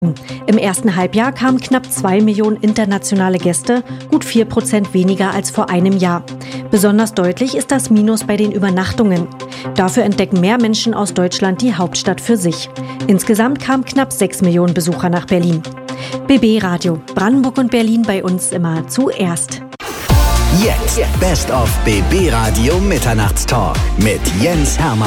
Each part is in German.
Im ersten Halbjahr kamen knapp 2 Millionen internationale Gäste, gut 4% weniger als vor einem Jahr. Besonders deutlich ist das Minus bei den Übernachtungen. Dafür entdecken mehr Menschen aus Deutschland die Hauptstadt für sich. Insgesamt kamen knapp 6 Millionen Besucher nach Berlin. BB Radio, Brandenburg und Berlin bei uns immer zuerst. Jetzt Best of BB Radio Mitternachtstalk mit Jens Hermann.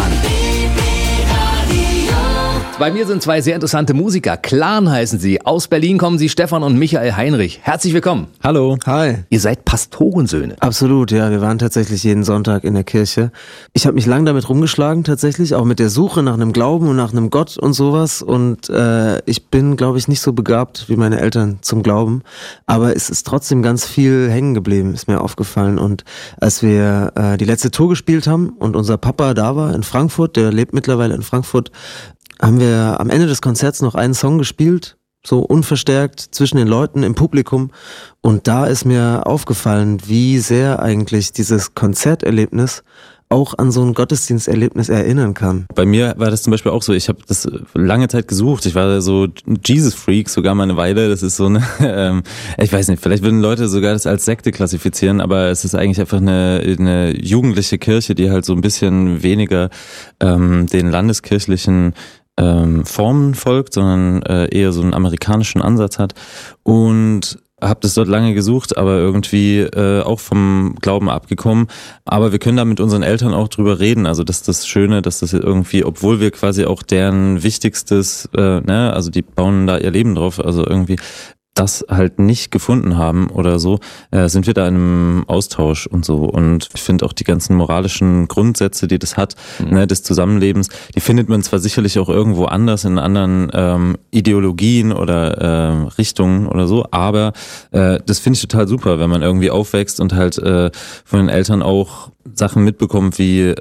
Bei mir sind zwei sehr interessante Musiker. Clan heißen sie. Aus Berlin kommen sie, Stefan und Michael Heinrich. Herzlich willkommen. Hallo. Hi. Ihr seid Pastorensöhne. Absolut, ja. Wir waren tatsächlich jeden Sonntag in der Kirche. Ich habe mich lang damit rumgeschlagen tatsächlich, auch mit der Suche nach einem Glauben und nach einem Gott und sowas. Und ich bin, glaube ich, nicht so begabt wie meine Eltern zum Glauben. Aber es ist trotzdem ganz viel hängen geblieben, ist mir aufgefallen. Und als wir die letzte Tour gespielt haben und unser Papa da war in Frankfurt, der lebt mittlerweile in Frankfurt, haben wir am Ende des Konzerts noch einen Song gespielt, so unverstärkt zwischen den Leuten im Publikum. Und da ist mir aufgefallen, wie sehr eigentlich dieses Konzerterlebnis auch an so ein Gottesdiensterlebnis erinnern kann. Bei mir war das zum Beispiel auch so, ich habe das lange Zeit gesucht. Ich war so Jesus-Freak sogar mal eine Weile. Das ist so eine, ich weiß nicht, vielleicht würden Leute sogar das als Sekte klassifizieren, aber es ist eigentlich einfach eine jugendliche Kirche, die halt so ein bisschen weniger den landeskirchlichen Formen folgt, sondern eher so einen amerikanischen Ansatz hat. Und habe das dort lange gesucht, aber irgendwie auch vom Glauben abgekommen. Aber wir können da mit unseren Eltern auch drüber reden. Also das ist das Schöne, dass das irgendwie, obwohl wir quasi auch deren wichtigstes, also die bauen da ihr Leben drauf, also irgendwie das halt nicht gefunden haben oder so, sind wir da in einem Austausch und so. Und ich finde auch die ganzen moralischen Grundsätze, die das hat, des Zusammenlebens, die findet man zwar sicherlich auch irgendwo anders in anderen Ideologien oder Richtungen oder so, aber das finde ich total super, wenn man irgendwie aufwächst und halt von den Eltern auch Sachen mitbekommt, wie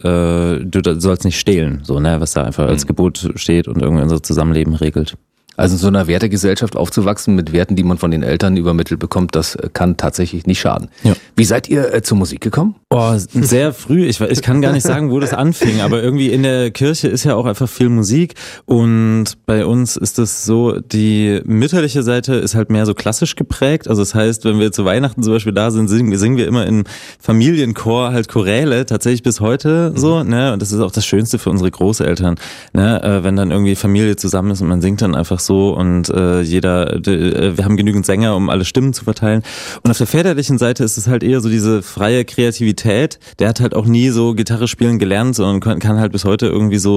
du sollst nicht stehlen, so, was da einfach als Gebot steht und irgendwie unser Zusammenleben regelt. Also in so einer Wertegesellschaft aufzuwachsen mit Werten, die man von den Eltern übermittelt bekommt, das kann tatsächlich nicht schaden. Ja. Wie seid ihr zur Musik gekommen? Sehr früh. Ich kann gar nicht sagen, wo das anfing, aber irgendwie in der Kirche ist ja auch einfach viel Musik und bei uns ist es so, die mütterliche Seite ist halt mehr so klassisch geprägt. Also das heißt, wenn wir zu Weihnachten zum Beispiel da sind, singen wir immer im Familienchor halt Choräle, tatsächlich bis heute so, Und das ist auch das Schönste für unsere Großeltern, wenn dann irgendwie Familie zusammen ist und man singt dann einfach so und wir haben genügend Sänger, um alle Stimmen zu verteilen. Und auf der väterlichen Seite ist es halt eher so diese freie Kreativität. Der hat halt auch nie so Gitarre spielen gelernt, sondern kann halt bis heute irgendwie so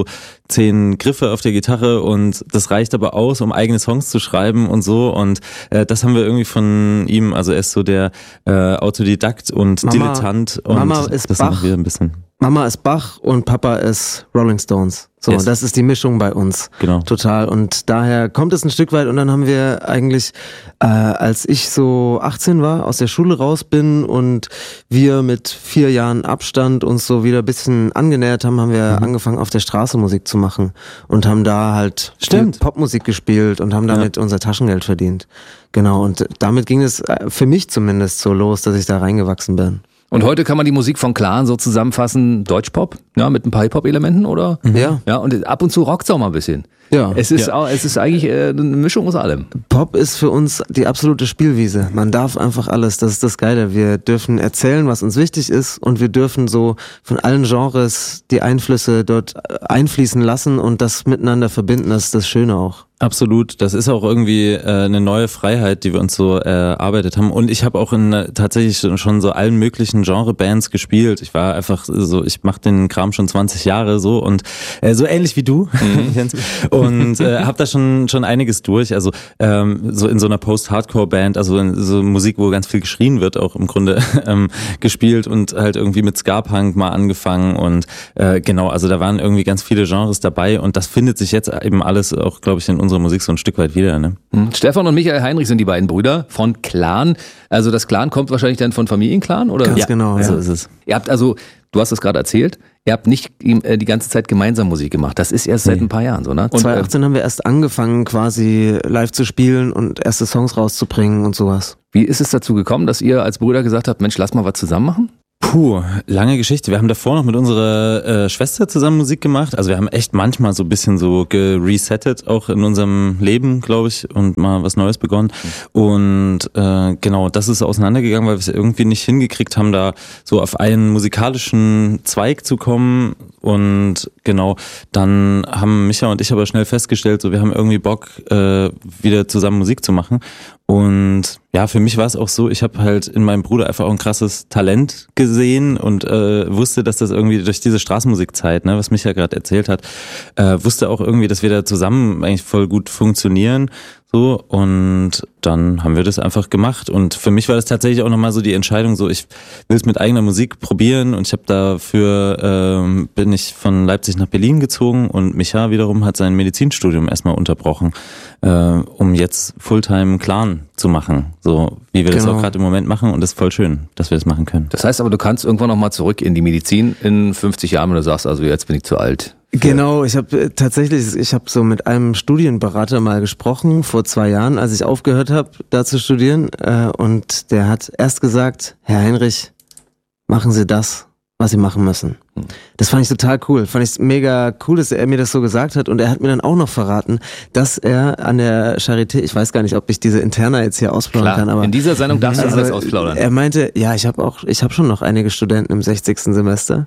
10 Griffe auf der Gitarre und das reicht aber aus, um eigene Songs zu schreiben und so. Und das haben wir irgendwie von ihm, also er ist so der Autodidakt und Dilettant. Und Mama ist das Bach. machen wir ein bisschen. Mama ist Bach und Papa ist Rolling Stones. So, yes. Das ist die Mischung bei uns. Genau. Total. Und daher kommt es ein Stück weit und dann haben wir eigentlich, als ich so 18 war, aus der Schule raus bin und wir mit 4 Jahren Abstand uns so wieder ein bisschen angenähert haben, haben wir angefangen auf der Straße Musik zu machen und haben da halt Popmusik gespielt und haben damit unser Taschengeld verdient. Genau. Und damit ging es für mich zumindest so los, dass ich da reingewachsen bin. Und heute kann man die Musik von Clan so zusammenfassen, Deutschpop, mit ein paar Hip-Hop-Elementen, oder? Ja. Ja, und ab und zu rockt's auch mal ein bisschen. Ja. Es ist eigentlich eine Mischung aus allem. Pop ist für uns die absolute Spielwiese. Man darf einfach alles, das ist das Geile. Wir dürfen erzählen, was uns wichtig ist und wir dürfen so von allen Genres die Einflüsse dort einfließen lassen und das miteinander verbinden, das ist das Schöne auch. Absolut, das ist auch irgendwie eine neue Freiheit, die wir uns so erarbeitet haben. Und ich habe auch tatsächlich schon so allen möglichen Genrebands gespielt. Ich war einfach so, ich mache den Kram schon 20 Jahre so und so ähnlich wie du, Jens. Und habe da schon einiges durch. Also so in so einer Post-Hardcore-Band, also in so Musik, wo ganz viel geschrien wird, auch im Grunde gespielt und halt irgendwie mit Ska-Punk mal angefangen und genau, also da waren irgendwie ganz viele Genres dabei und das findet sich jetzt eben alles auch, glaube ich, in unserer Musik so ein Stück weit wieder. Ne? Stefan und Michael Heinrich sind die beiden Brüder von Clan. Also das Clan kommt wahrscheinlich dann von Familienclan, oder? Ganz genau. So ist es. Ihr habt also, du hast es gerade erzählt, ihr habt nicht die ganze Zeit gemeinsam Musik gemacht. Das ist erst seit ein paar Jahren so, ne? Und 2018 haben wir erst angefangen, quasi live zu spielen und erste Songs rauszubringen und sowas. Wie ist es dazu gekommen, dass ihr als Brüder gesagt habt, Mensch, lass mal was zusammen machen? Puh, lange Geschichte. Wir haben davor noch mit unserer Schwester zusammen Musik gemacht. Also wir haben echt manchmal so ein bisschen so geresettet, auch in unserem Leben, glaube ich, und mal was Neues begonnen. Und genau, das ist auseinandergegangen, weil wir es irgendwie nicht hingekriegt haben, da so auf einen musikalischen Zweig zu kommen. Und genau, dann haben Micha und ich aber schnell festgestellt, so wir haben irgendwie Bock, wieder zusammen Musik zu machen. Und ja, für mich war es auch so, ich habe halt in meinem Bruder einfach auch ein krasses Talent gesehen und wusste, dass das irgendwie durch diese Straßenmusikzeit, ne, was Micha gerade erzählt hat, wusste auch irgendwie, dass wir da zusammen eigentlich voll gut funktionieren. So, und dann haben wir das einfach gemacht. Und für mich war das tatsächlich auch nochmal so die Entscheidung, so ich will es mit eigener Musik probieren, und ich habe dafür bin ich von Leipzig nach Berlin gezogen, und Micha wiederum hat sein Medizinstudium erstmal unterbrochen, um jetzt Fulltime Clan zu machen, so wie wir das auch gerade im Moment machen, und das ist voll schön, dass wir das machen können. Das heißt aber, du kannst irgendwann nochmal zurück in die Medizin in 50 Jahren, wenn du sagst, also jetzt bin ich zu alt. Genau, ich habe so mit einem Studienberater mal gesprochen vor 2 Jahren, als ich aufgehört habe, da zu studieren, und der hat erst gesagt, Herr Heinrich, machen Sie das, was Sie machen müssen. Das fand ich total cool. Fand ich mega cool, dass er mir das so gesagt hat. Und er hat mir dann auch noch verraten, dass er an der Charité, ich weiß gar nicht, ob ich diese Interna jetzt hier ausplaudern kann, aber in dieser Sendung darfst du alles ausplaudern. Er meinte, ja, ich habe schon noch einige Studenten im 60. Semester.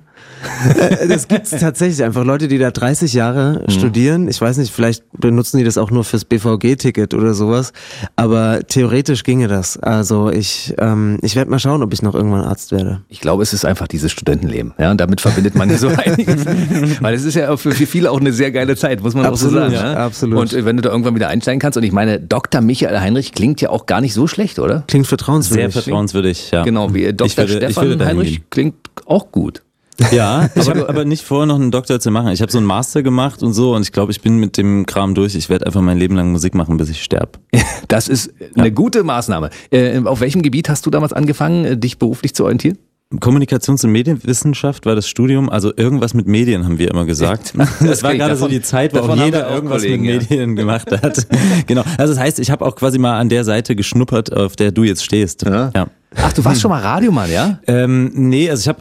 Das gibt's tatsächlich einfach. Leute, die da 30 Jahre studieren. Ich weiß nicht, vielleicht benutzen die das auch nur fürs BVG-Ticket oder sowas. Aber theoretisch ginge das. Also ich werde mal schauen, ob ich noch irgendwann Arzt werde. Ich glaube, es ist einfach dieses Studentenleben. Ja, und damit verbindet man ja so einiges. Weil es ist ja für viele auch eine sehr geile Zeit, muss man absolut, auch so sagen. Ja, ne? Absolut. Und wenn du da irgendwann wieder einsteigen kannst, und ich meine, Dr. Michael Heinrich klingt ja auch gar nicht so schlecht, oder? Klingt vertrauenswürdig. Sehr vertrauenswürdig, ja. Genau, wie Dr. Stefan Heinrich klingt auch gut. Ja, ich habe aber nicht vor, noch einen Doktor zu machen. Ich habe so einen Master gemacht und so, und ich glaube, ich bin mit dem Kram durch. Ich werde einfach mein Leben lang Musik machen, bis ich sterbe. Das ist eine gute Maßnahme. Auf welchem Gebiet hast du damals angefangen, dich beruflich zu orientieren? Kommunikations- und Medienwissenschaft war das Studium, also irgendwas mit Medien haben wir immer gesagt. Das war gerade so die Zeit, wo auch jeder irgendwas mit Medien gemacht hat. Genau. Also das heißt, ich habe auch quasi mal an der Seite geschnuppert, auf der du jetzt stehst. Ja. Ach, du warst schon mal Radiomann, ja? Nee, also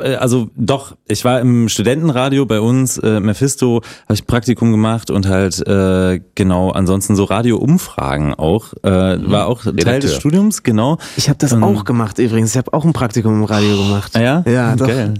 ich war im Studentenradio bei uns, Mephisto, habe ich Praktikum gemacht, und halt genau, ansonsten so Radioumfragen auch, war auch Teil des Studiums, genau. Ich habe das auch gemacht übrigens, ich habe auch ein Praktikum im Radio gemacht. Ja? Ja, doch. Geil.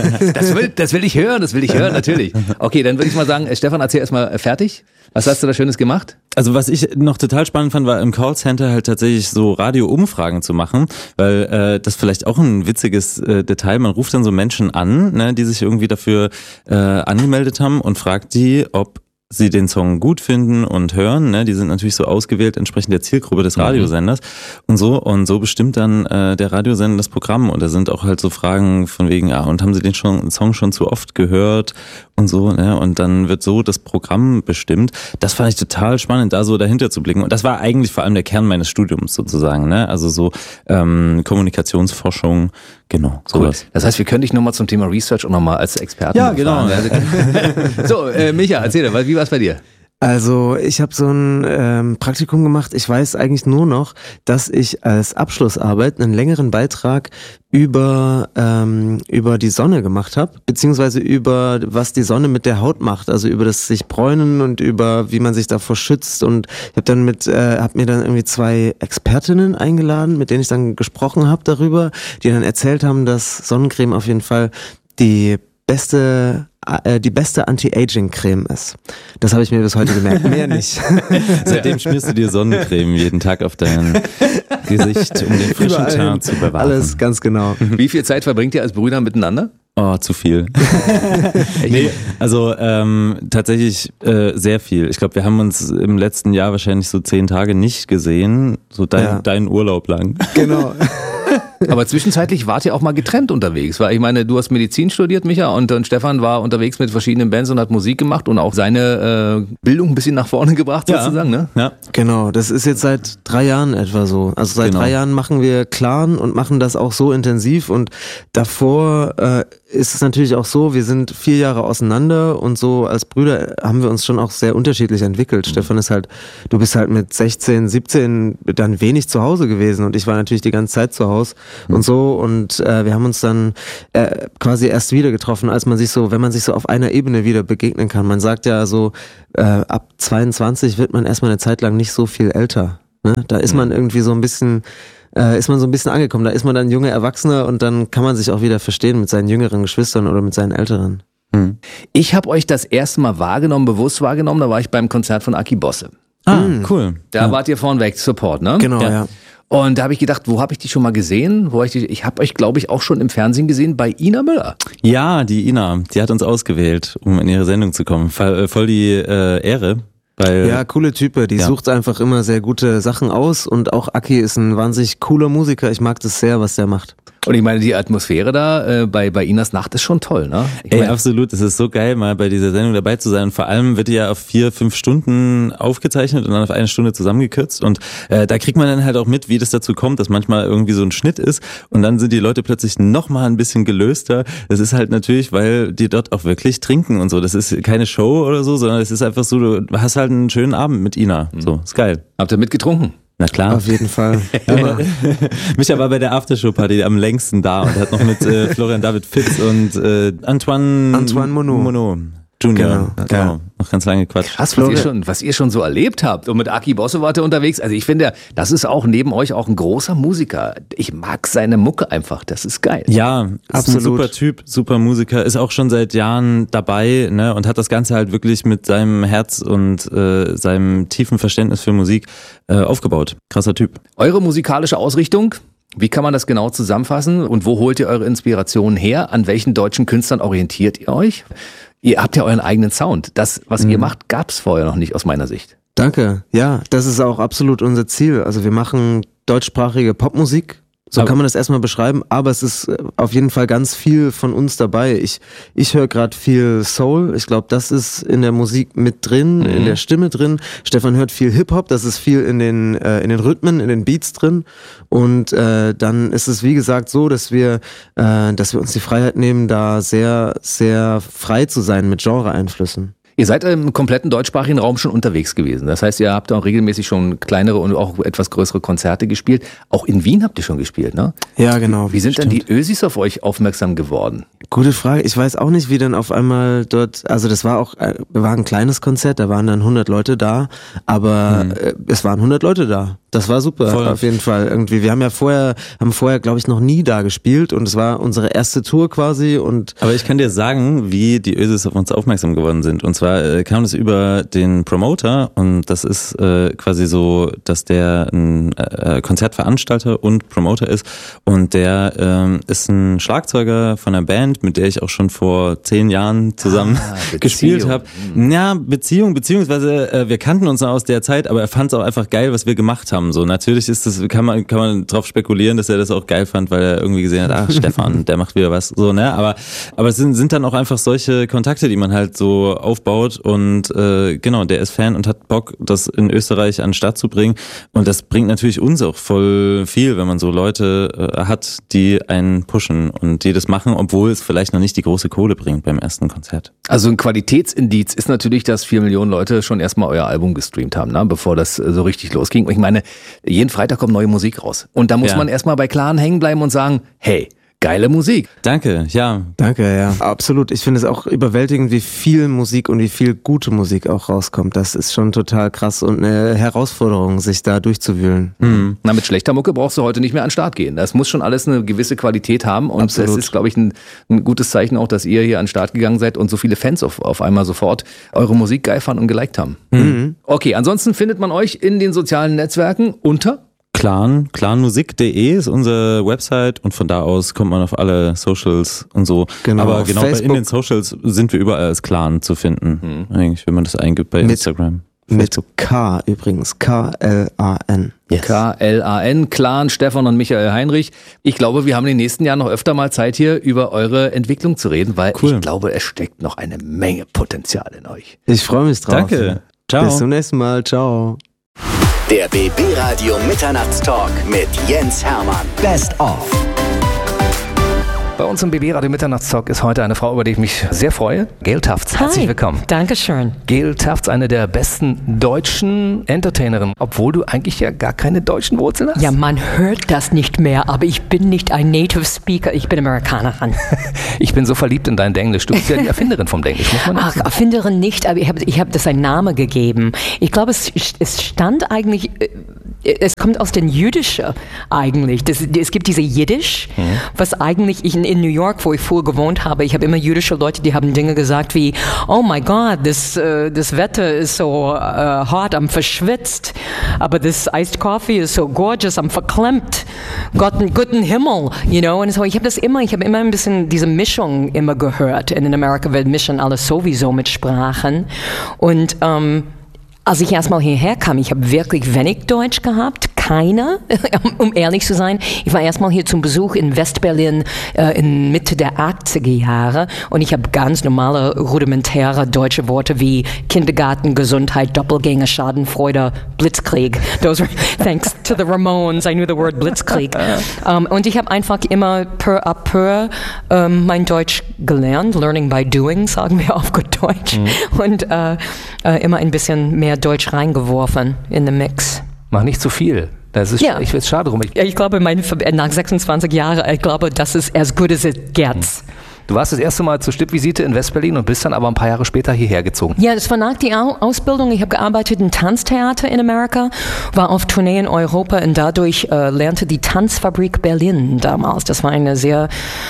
Das will ich hören, natürlich. Okay, dann würde ich mal sagen, Stefan, erzähl erstmal fertig. Was hast du da Schönes gemacht? Also was ich noch total spannend fand, war im Callcenter halt tatsächlich so Radioumfragen zu machen, weil das vielleicht auch ein witziges Detail, man ruft dann so Menschen an, ne, die sich irgendwie dafür angemeldet haben, und fragt die, ob sie den Song gut finden und hören, ne? Die sind natürlich so ausgewählt entsprechend der Zielgruppe des Radiosenders und so bestimmt dann der Radiosender das Programm, und da sind auch halt so Fragen von wegen, und haben sie den Song schon zu oft gehört und so, ne? Und dann wird so das Programm bestimmt. Das fand ich total spannend, da so dahinter zu blicken, und das war eigentlich vor allem der Kern meines Studiums sozusagen, ne? Also so Kommunikationsforschung, genau, sowas. Cool. Das heißt, wir können dich nochmal zum Thema Research auch nochmal als Experten befragen. So, Micha, erzähl dir, wie war es bei dir? Also ich habe so ein Praktikum gemacht. Ich weiß eigentlich nur noch, dass ich als Abschlussarbeit einen längeren Beitrag über die Sonne gemacht habe, beziehungsweise über was die Sonne mit der Haut macht, also über das sich bräunen und über wie man sich davor schützt. Und ich habe dann hab mir dann irgendwie 2 Expertinnen eingeladen, mit denen ich dann gesprochen habe darüber, die dann erzählt haben, dass Sonnencreme auf jeden Fall die beste Anti-Aging-Creme ist. Das habe ich mir bis heute gemerkt, mehr nicht. Seitdem schmierst du dir Sonnencreme jeden Tag auf dein Gesicht, um den frischen Teint zu bewahren. Alles ganz genau. Wie viel Zeit verbringt ihr als Brüder miteinander? Oh, zu viel. Nee, also tatsächlich sehr viel. Ich glaube, wir haben uns im letzten Jahr wahrscheinlich so 10 Tage nicht gesehen, so dein Urlaub lang. Genau. Aber zwischenzeitlich wart ihr auch mal getrennt unterwegs, weil ich meine, du hast Medizin studiert, Micha, und Stefan war unterwegs mit verschiedenen Bands und hat Musik gemacht und auch seine Bildung ein bisschen nach vorne gebracht sozusagen, ne? Ja. Genau, das ist jetzt seit 3 Jahren etwa so. Also seit 3 Jahren machen wir Clan und machen das auch so intensiv, und davor ist es natürlich auch so, wir sind 4 Jahre auseinander, und so als Brüder haben wir uns schon auch sehr unterschiedlich entwickelt. Stefan du bist halt mit 16, 17 dann wenig zu Hause gewesen, und ich war natürlich die ganze Zeit zu Hause. und so. Und wir haben uns dann quasi erst wieder getroffen, als man sich so, wenn man sich so auf einer Ebene wieder begegnen kann. Man sagt ja so, ab 22 wird man erstmal eine Zeit lang nicht so viel älter. Ne? Da ist man irgendwie so ein bisschen angekommen. Da ist man dann junger Erwachsener und dann kann man sich auch wieder verstehen mit seinen jüngeren Geschwistern oder mit seinen älteren. Ich habe euch das erste Mal bewusst wahrgenommen, da war ich beim Konzert von Aki Bosse. Cool. Da wart ihr vorneweg Support, ne? Genau, ja. Und da habe ich gedacht, wo habe ich die schon mal gesehen? Ich habe euch, glaube ich, auch schon im Fernsehen gesehen bei Ina Müller. Ja, die Ina, die hat uns ausgewählt, um in ihre Sendung zu kommen. Voll die Ehre. Weil, ja, coole Type, die sucht einfach immer sehr gute Sachen aus und auch Aki ist ein wahnsinnig cooler Musiker, ich mag das sehr, was der macht. Und ich meine, die Atmosphäre da bei Inas Nacht ist schon toll, ne? Absolut, es ist so geil, mal bei dieser Sendung dabei zu sein. Und vor allem wird die ja auf 4-5 Stunden aufgezeichnet und dann auf 1 Stunde zusammengekürzt. Und da kriegt man dann halt auch mit, wie das dazu kommt, dass manchmal irgendwie so ein Schnitt ist und dann sind die Leute plötzlich noch mal ein bisschen gelöster. Das ist halt natürlich, weil die dort auch wirklich trinken und so. Das ist keine Show oder so, sondern es ist einfach so, du hast halt einen schönen Abend mit Ina. So, ist geil. Habt ihr mitgetrunken? Na klar. Auf jeden Fall. Immer. Micha war bei der Aftershow-Party am längsten da und hat noch mit Florian David Fitz und Antoine Monod Junior. Genau. Noch ganz lange Quatsch. Krass, was ihr schon so erlebt habt. Und mit Aki Bosse wart ihr unterwegs. Also ich finde, das ist auch neben euch auch ein großer Musiker. Ich mag seine Mucke einfach. Das ist geil. Ja, absolut. Ist ein super Typ, super Musiker. Ist auch schon seit Jahren dabei, ne, und hat das Ganze halt wirklich mit seinem Herz und seinem tiefen Verständnis für Musik aufgebaut. Krasser Typ. Eure musikalische Ausrichtung? Wie kann man das genau zusammenfassen? Und wo holt ihr eure Inspirationen her? An welchen deutschen Künstlern orientiert ihr euch? Ihr habt ja euren eigenen Sound. Das, was ihr macht, gab es vorher noch nicht aus meiner Sicht. Danke. Ja, das ist auch absolut unser Ziel. Also wir machen deutschsprachige Popmusik. So kann man das erstmal beschreiben, aber es ist auf jeden Fall ganz viel von uns dabei. Ich höre gerade viel Soul, ich glaube, das ist in der Musik mit drin, in der Stimme drin. Stefan hört viel Hip-Hop, das ist viel in den Rhythmen, in den Beats drin. Und dann ist es wie gesagt so, dass wir uns die Freiheit nehmen, da sehr, sehr frei zu sein mit Genre-Einflüssen. Ihr seid im kompletten deutschsprachigen Raum schon unterwegs gewesen. Das heißt, ihr habt auch regelmäßig schon kleinere und auch etwas größere Konzerte gespielt. Auch in Wien habt ihr schon gespielt, ne? Ja, genau. Wie sind denn die Ösis auf euch aufmerksam geworden? Gute Frage. Ich weiß auch nicht, wie dann auf einmal dort, also das war ein kleines Konzert, da waren dann 100 Leute da, aber es waren 100 Leute da. Das war super, voll. Auf jeden Fall irgendwie. Wir haben vorher, glaube ich, noch nie da gespielt und es war unsere erste Tour quasi aber ich kann dir sagen, wie die Ösis auf uns aufmerksam geworden sind. Und zwar kam das über den Promoter und das ist quasi so, dass der ein Konzertveranstalter und Promoter ist und der ist ein Schlagzeuger von einer Band, mit der ich auch schon vor 10 Jahren zusammen gespielt habe. Ja, beziehungsweise wir kannten uns noch aus der Zeit, aber er fand es auch einfach geil, was wir gemacht haben. So, natürlich ist das, kann man drauf spekulieren, dass er das auch geil fand, weil er irgendwie gesehen hat, Stefan, der macht wieder was, so, ne, aber es sind dann auch einfach solche Kontakte, die man halt so aufbaut und genau, der ist Fan und hat Bock, das in Österreich an den Start zu bringen und das bringt natürlich uns auch voll viel, wenn man so Leute hat, die einen pushen und die das machen, obwohl es vielleicht noch nicht die große Kohle bringt beim ersten Konzert. Also ein Qualitätsindiz ist natürlich, dass 4 Millionen Leute schon erstmal euer Album gestreamt haben, ne, bevor das so richtig losging. Und ich meine, jeden Freitag kommt neue Musik raus. Und da muss man erstmal bei Klaren hängen bleiben und sagen, hey, geile Musik. Danke, ja. Danke, ja. Absolut. Ich finde es auch überwältigend, wie viel Musik und wie viel gute Musik auch rauskommt. Das ist schon total krass und eine Herausforderung, sich da durchzuwühlen. Mhm. Na, mit schlechter Mucke brauchst du heute nicht mehr an den Start gehen. Das muss schon alles eine gewisse Qualität haben und es ist, glaube ich, ein gutes Zeichen auch, dass ihr hier an den Start gegangen seid und so viele Fans auf einmal sofort eure Musik geil fanden und geliked haben. Mhm. Okay, ansonsten findet man euch in den sozialen Netzwerken unter clanmusik.de ist unsere Website und von da aus kommt man auf alle Socials und so. Genau, aber genau in den Socials sind wir überall als Clan zu finden. Eigentlich, wenn man das eingibt bei Instagram. Mit K übrigens, K-L-A-N. Yes. K-L-A-N, Clan, Stefan und Michael Heinrich. Ich glaube, wir haben in den nächsten Jahren noch öfter mal Zeit hier über eure Entwicklung zu reden, weil ich glaube, es steckt noch eine Menge Potenzial in euch. Ich freue mich drauf. Danke. Ciao. Bis zum nächsten Mal. Ciao. Der BB Radio Mitternachtstalk mit Jens Hermann. Best of. Bei uns im BB Radio Mitternachtstalk ist heute eine Frau, über die ich mich sehr freue. Gail Tufts, herzlich willkommen. Dankeschön. Gail Tufts, eine der besten deutschen Entertainerinnen, obwohl du eigentlich ja gar keine deutschen Wurzeln hast. Ja, man hört das nicht mehr, aber ich bin nicht ein Native Speaker, ich bin Amerikanerin. Ich bin so verliebt in dein Denglisch. Du bist ja die Erfinderin vom Denglisch, muss man sagen. Ach, Erfinderin nicht, aber ich hab das einen Namen gegeben. Ich glaube, es stand eigentlich... Es kommt aus dem Jüdischen eigentlich. Es gibt diese Jiddisch, was eigentlich in New York, wo ich vorher gewohnt habe, ich habe immer jüdische Leute, die haben Dinge gesagt wie, oh my God, das Wetter ist so hot, am verschwitzt, aber das Iced Coffee ist so gorgeous, am verklemmt. Guten Himmel, you know. Und so, ich habe immer ein bisschen diese Mischung immer gehört. In Amerika wir mischen alles sowieso mit Sprachen. Und als ich erstmal hierher kam, ich habe wirklich wenig Deutsch gehabt, keine, um ehrlich zu sein. Ich war erstmal hier zum Besuch in Westberlin in Mitte der 80er Jahre und ich habe ganz normale, rudimentäre deutsche Worte wie Kindergarten, Gesundheit, Doppelgänger, Schadenfreude, Blitzkrieg. Those were thanks to the Ramones, I knew the word Blitzkrieg. Und ich habe einfach immer peu à peu mein Deutsch gelernt, learning by doing, sagen wir auf gut Deutsch. Und immer ein bisschen mehr Deutsch reingeworfen in den Mix. Mach nicht zu viel. Das ist, ja. Ich finde es schade drum. Ich glaube, nach 26 Jahren, ich glaube, das ist as good as it gets. Du warst das erste Mal zur Stippvisite in Westberlin und bist dann aber ein paar Jahre später hierher gezogen. Ja, das war nach der Ausbildung. Ich habe gearbeitet im Tanztheater in Amerika, war auf Tournee in Europa und dadurch lernte die Tanzfabrik Berlin damals. Das war eine sehr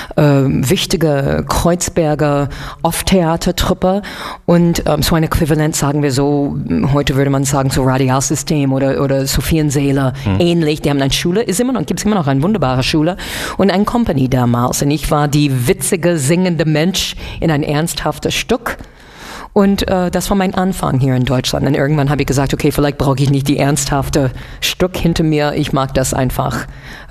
wichtige Kreuzberger Off-Theater-Truppe und so ein Äquivalent, sagen wir so, heute würde man sagen, so Radialsystem oder Sophiensäle ähnlich. Die haben eine Schule, gibt es immer noch eine wunderbare Schule und ein Company damals. Und ich war die witzige singende Mensch in ein ernsthaftes Stück. Und das war mein Anfang hier in Deutschland. Und irgendwann habe ich gesagt, okay, vielleicht brauche ich nicht die ernsthafte Stück hinter mir. Ich mag das einfach.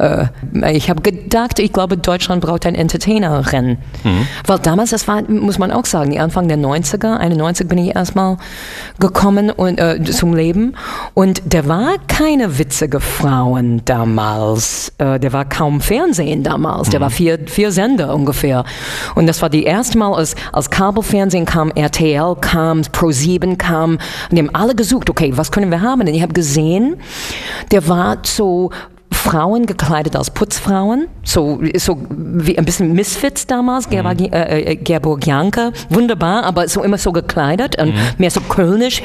Ich habe gedacht, ich glaube, Deutschland braucht eine Entertainerin. Weil damals, das war, muss man auch sagen, Anfang der 90er, 91 bin ich erstmal gekommen und, zum Leben. Und der war keine witzige Frauen damals. Der war kaum Fernsehen damals. Der war vier Sender ungefähr. Und das war die erste Mal, als Kabelfernsehen kam, RTL kam, Pro7 kam, und die haben alle gesucht, okay, was können wir haben? Und ich habe gesehen, der war so Frauen gekleidet als Putzfrauen, so wie ein bisschen Misfits damals, Gerburg Janke, wunderbar, aber so immer so gekleidet und mehr so kölnisch,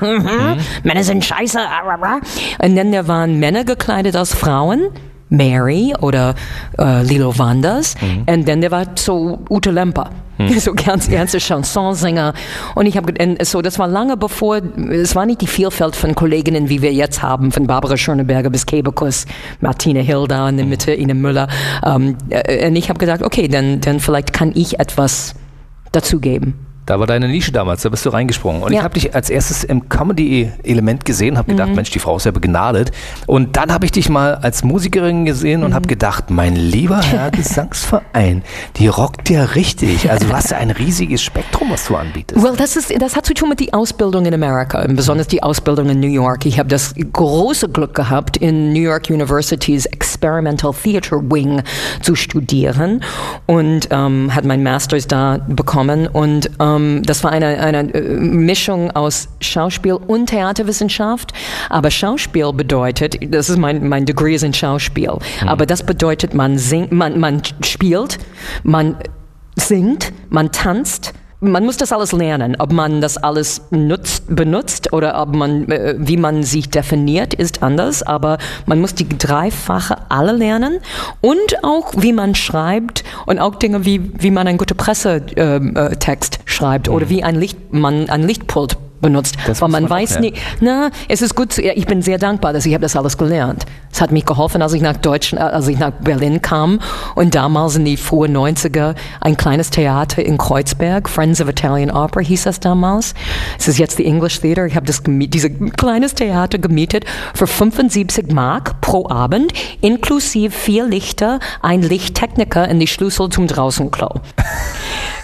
Männer sind scheiße, und dann da waren Männer gekleidet als Frauen, Mary oder Lilo Wanders, und dann der war so Ute Lemper. So ganz ernste Chansonsänger. Und das war lange bevor, es war nicht die Vielfalt von Kolleginnen, wie wir jetzt haben, von Barbara Schöneberger bis Kebekus, Martine Hilda in der Mitte, Ine Müller. Und ich habe gedacht, okay, dann vielleicht kann ich etwas dazugeben. Da war deine Nische damals, da bist du reingesprungen. Und ich habe dich als erstes im Comedy-Element gesehen, habe gedacht, Mensch, die Frau ist ja begnadet. Und dann habe ich dich mal als Musikerin gesehen und habe gedacht, mein lieber Herr Gesangsverein, die rockt ja richtig. Also du hast ja ein riesiges Spektrum, was du anbietest. Well, das hat zu tun mit der Ausbildung in Amerika, besonders die Ausbildung in New York. Ich habe das große Glück gehabt, in New York University's Experimental Theater Wing zu studieren und hat mein Masters da bekommen und das war eine Mischung aus Schauspiel und Theaterwissenschaft. Aber Schauspiel bedeutet, das ist mein Degree ist in Schauspiel. Aber das bedeutet, man spielt, man singt, man tanzt. Man muss das alles lernen. Ob man das alles benutzt oder ob wie man sich definiert, ist anders. Aber man muss die dreifache alle lernen und auch wie man schreibt und auch Dinge wie man einen guten Pressetext schreibt oder wie man ein Lichtpult benutzt, weil man weiß nicht, es ist gut, ich bin sehr dankbar, dass ich habe das alles gelernt. Es hat mich geholfen, als ich nach Berlin kam und damals in die frühen 90er ein kleines Theater in Kreuzberg, Friends of Italian Opera hieß das damals. Es ist jetzt die English Theater. Ich habe dieses kleines Theater gemietet für 75 Mark pro Abend, inklusive 4 Lichter, ein Lichttechniker in die Schlüssel zum Draußenklo.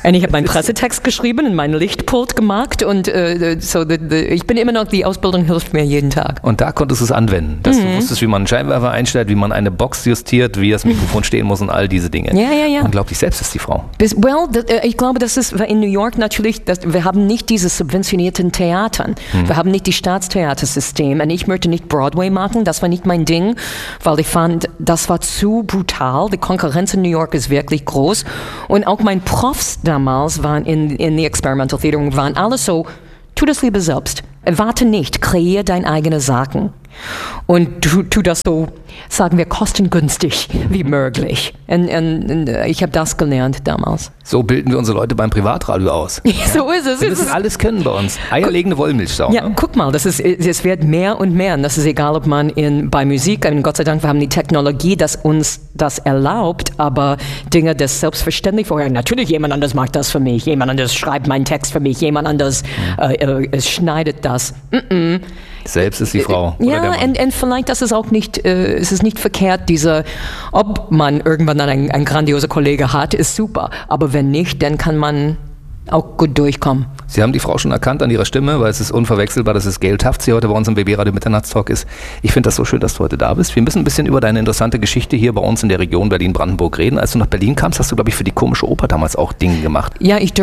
Und ich habe meinen Pressetext geschrieben und meinen Lichtpult gemacht und ich bin immer noch, die Ausbildung hilft mir jeden Tag. Und da konntest du es anwenden, dass du wusstest, wie man einen Scheinwerfer einstellt, wie man eine Box justiert, wie das Mikrofon stehen muss und all diese Dinge. Ja. Unglaublich selbst ist die Frau. Ich glaube, das ist in New York natürlich, wir haben nicht diese subventionierten Theatern. Wir haben nicht die Staatstheatersystem und ich möchte nicht Broadway machen, das war nicht mein Ding, weil ich fand, das war zu brutal. Die Konkurrenz in New York ist wirklich groß und auch meine Profs damals waren in die Experimental Theater und waren alles so, tu das lieber selbst. Warte nicht, kreier deine eigenen Sachen. Und tu das so, sagen wir, kostengünstig wie möglich. Und ich habe das gelernt damals. So bilden wir unsere Leute beim Privatradio aus. So ist es. Wir müssen alles können bei uns. Eierlegende Wollmilchsau. Ja, guck mal, es wird mehr und mehr. Und das ist egal, ob man bei Musik, Gott sei Dank, wir haben die Technologie, das uns das erlaubt, aber Dinge, das selbstverständlich vorher, natürlich jemand anders macht das für mich, jemand anders schreibt meinen Text für mich, jemand anders schneidet das. Selbst ist die Frau. Ja, und vielleicht, das ist auch nicht, es ist nicht verkehrt, ob man irgendwann einen grandiosen Kollege hat, ist super. Aber wenn nicht, dann kann man auch gut durchkommen. Sie haben die Frau schon erkannt an ihrer Stimme, weil es ist unverwechselbar, dass es Gail Tafts hier heute bei uns im BB Radio Mitternachtstalk ist. Ich finde das so schön, dass du heute da bist. Wir müssen ein bisschen über deine interessante Geschichte hier bei uns in der Region Berlin-Brandenburg reden. Als du nach Berlin kamst, hast du, glaube ich, für die Komische Oper damals auch Dinge gemacht. Ja, die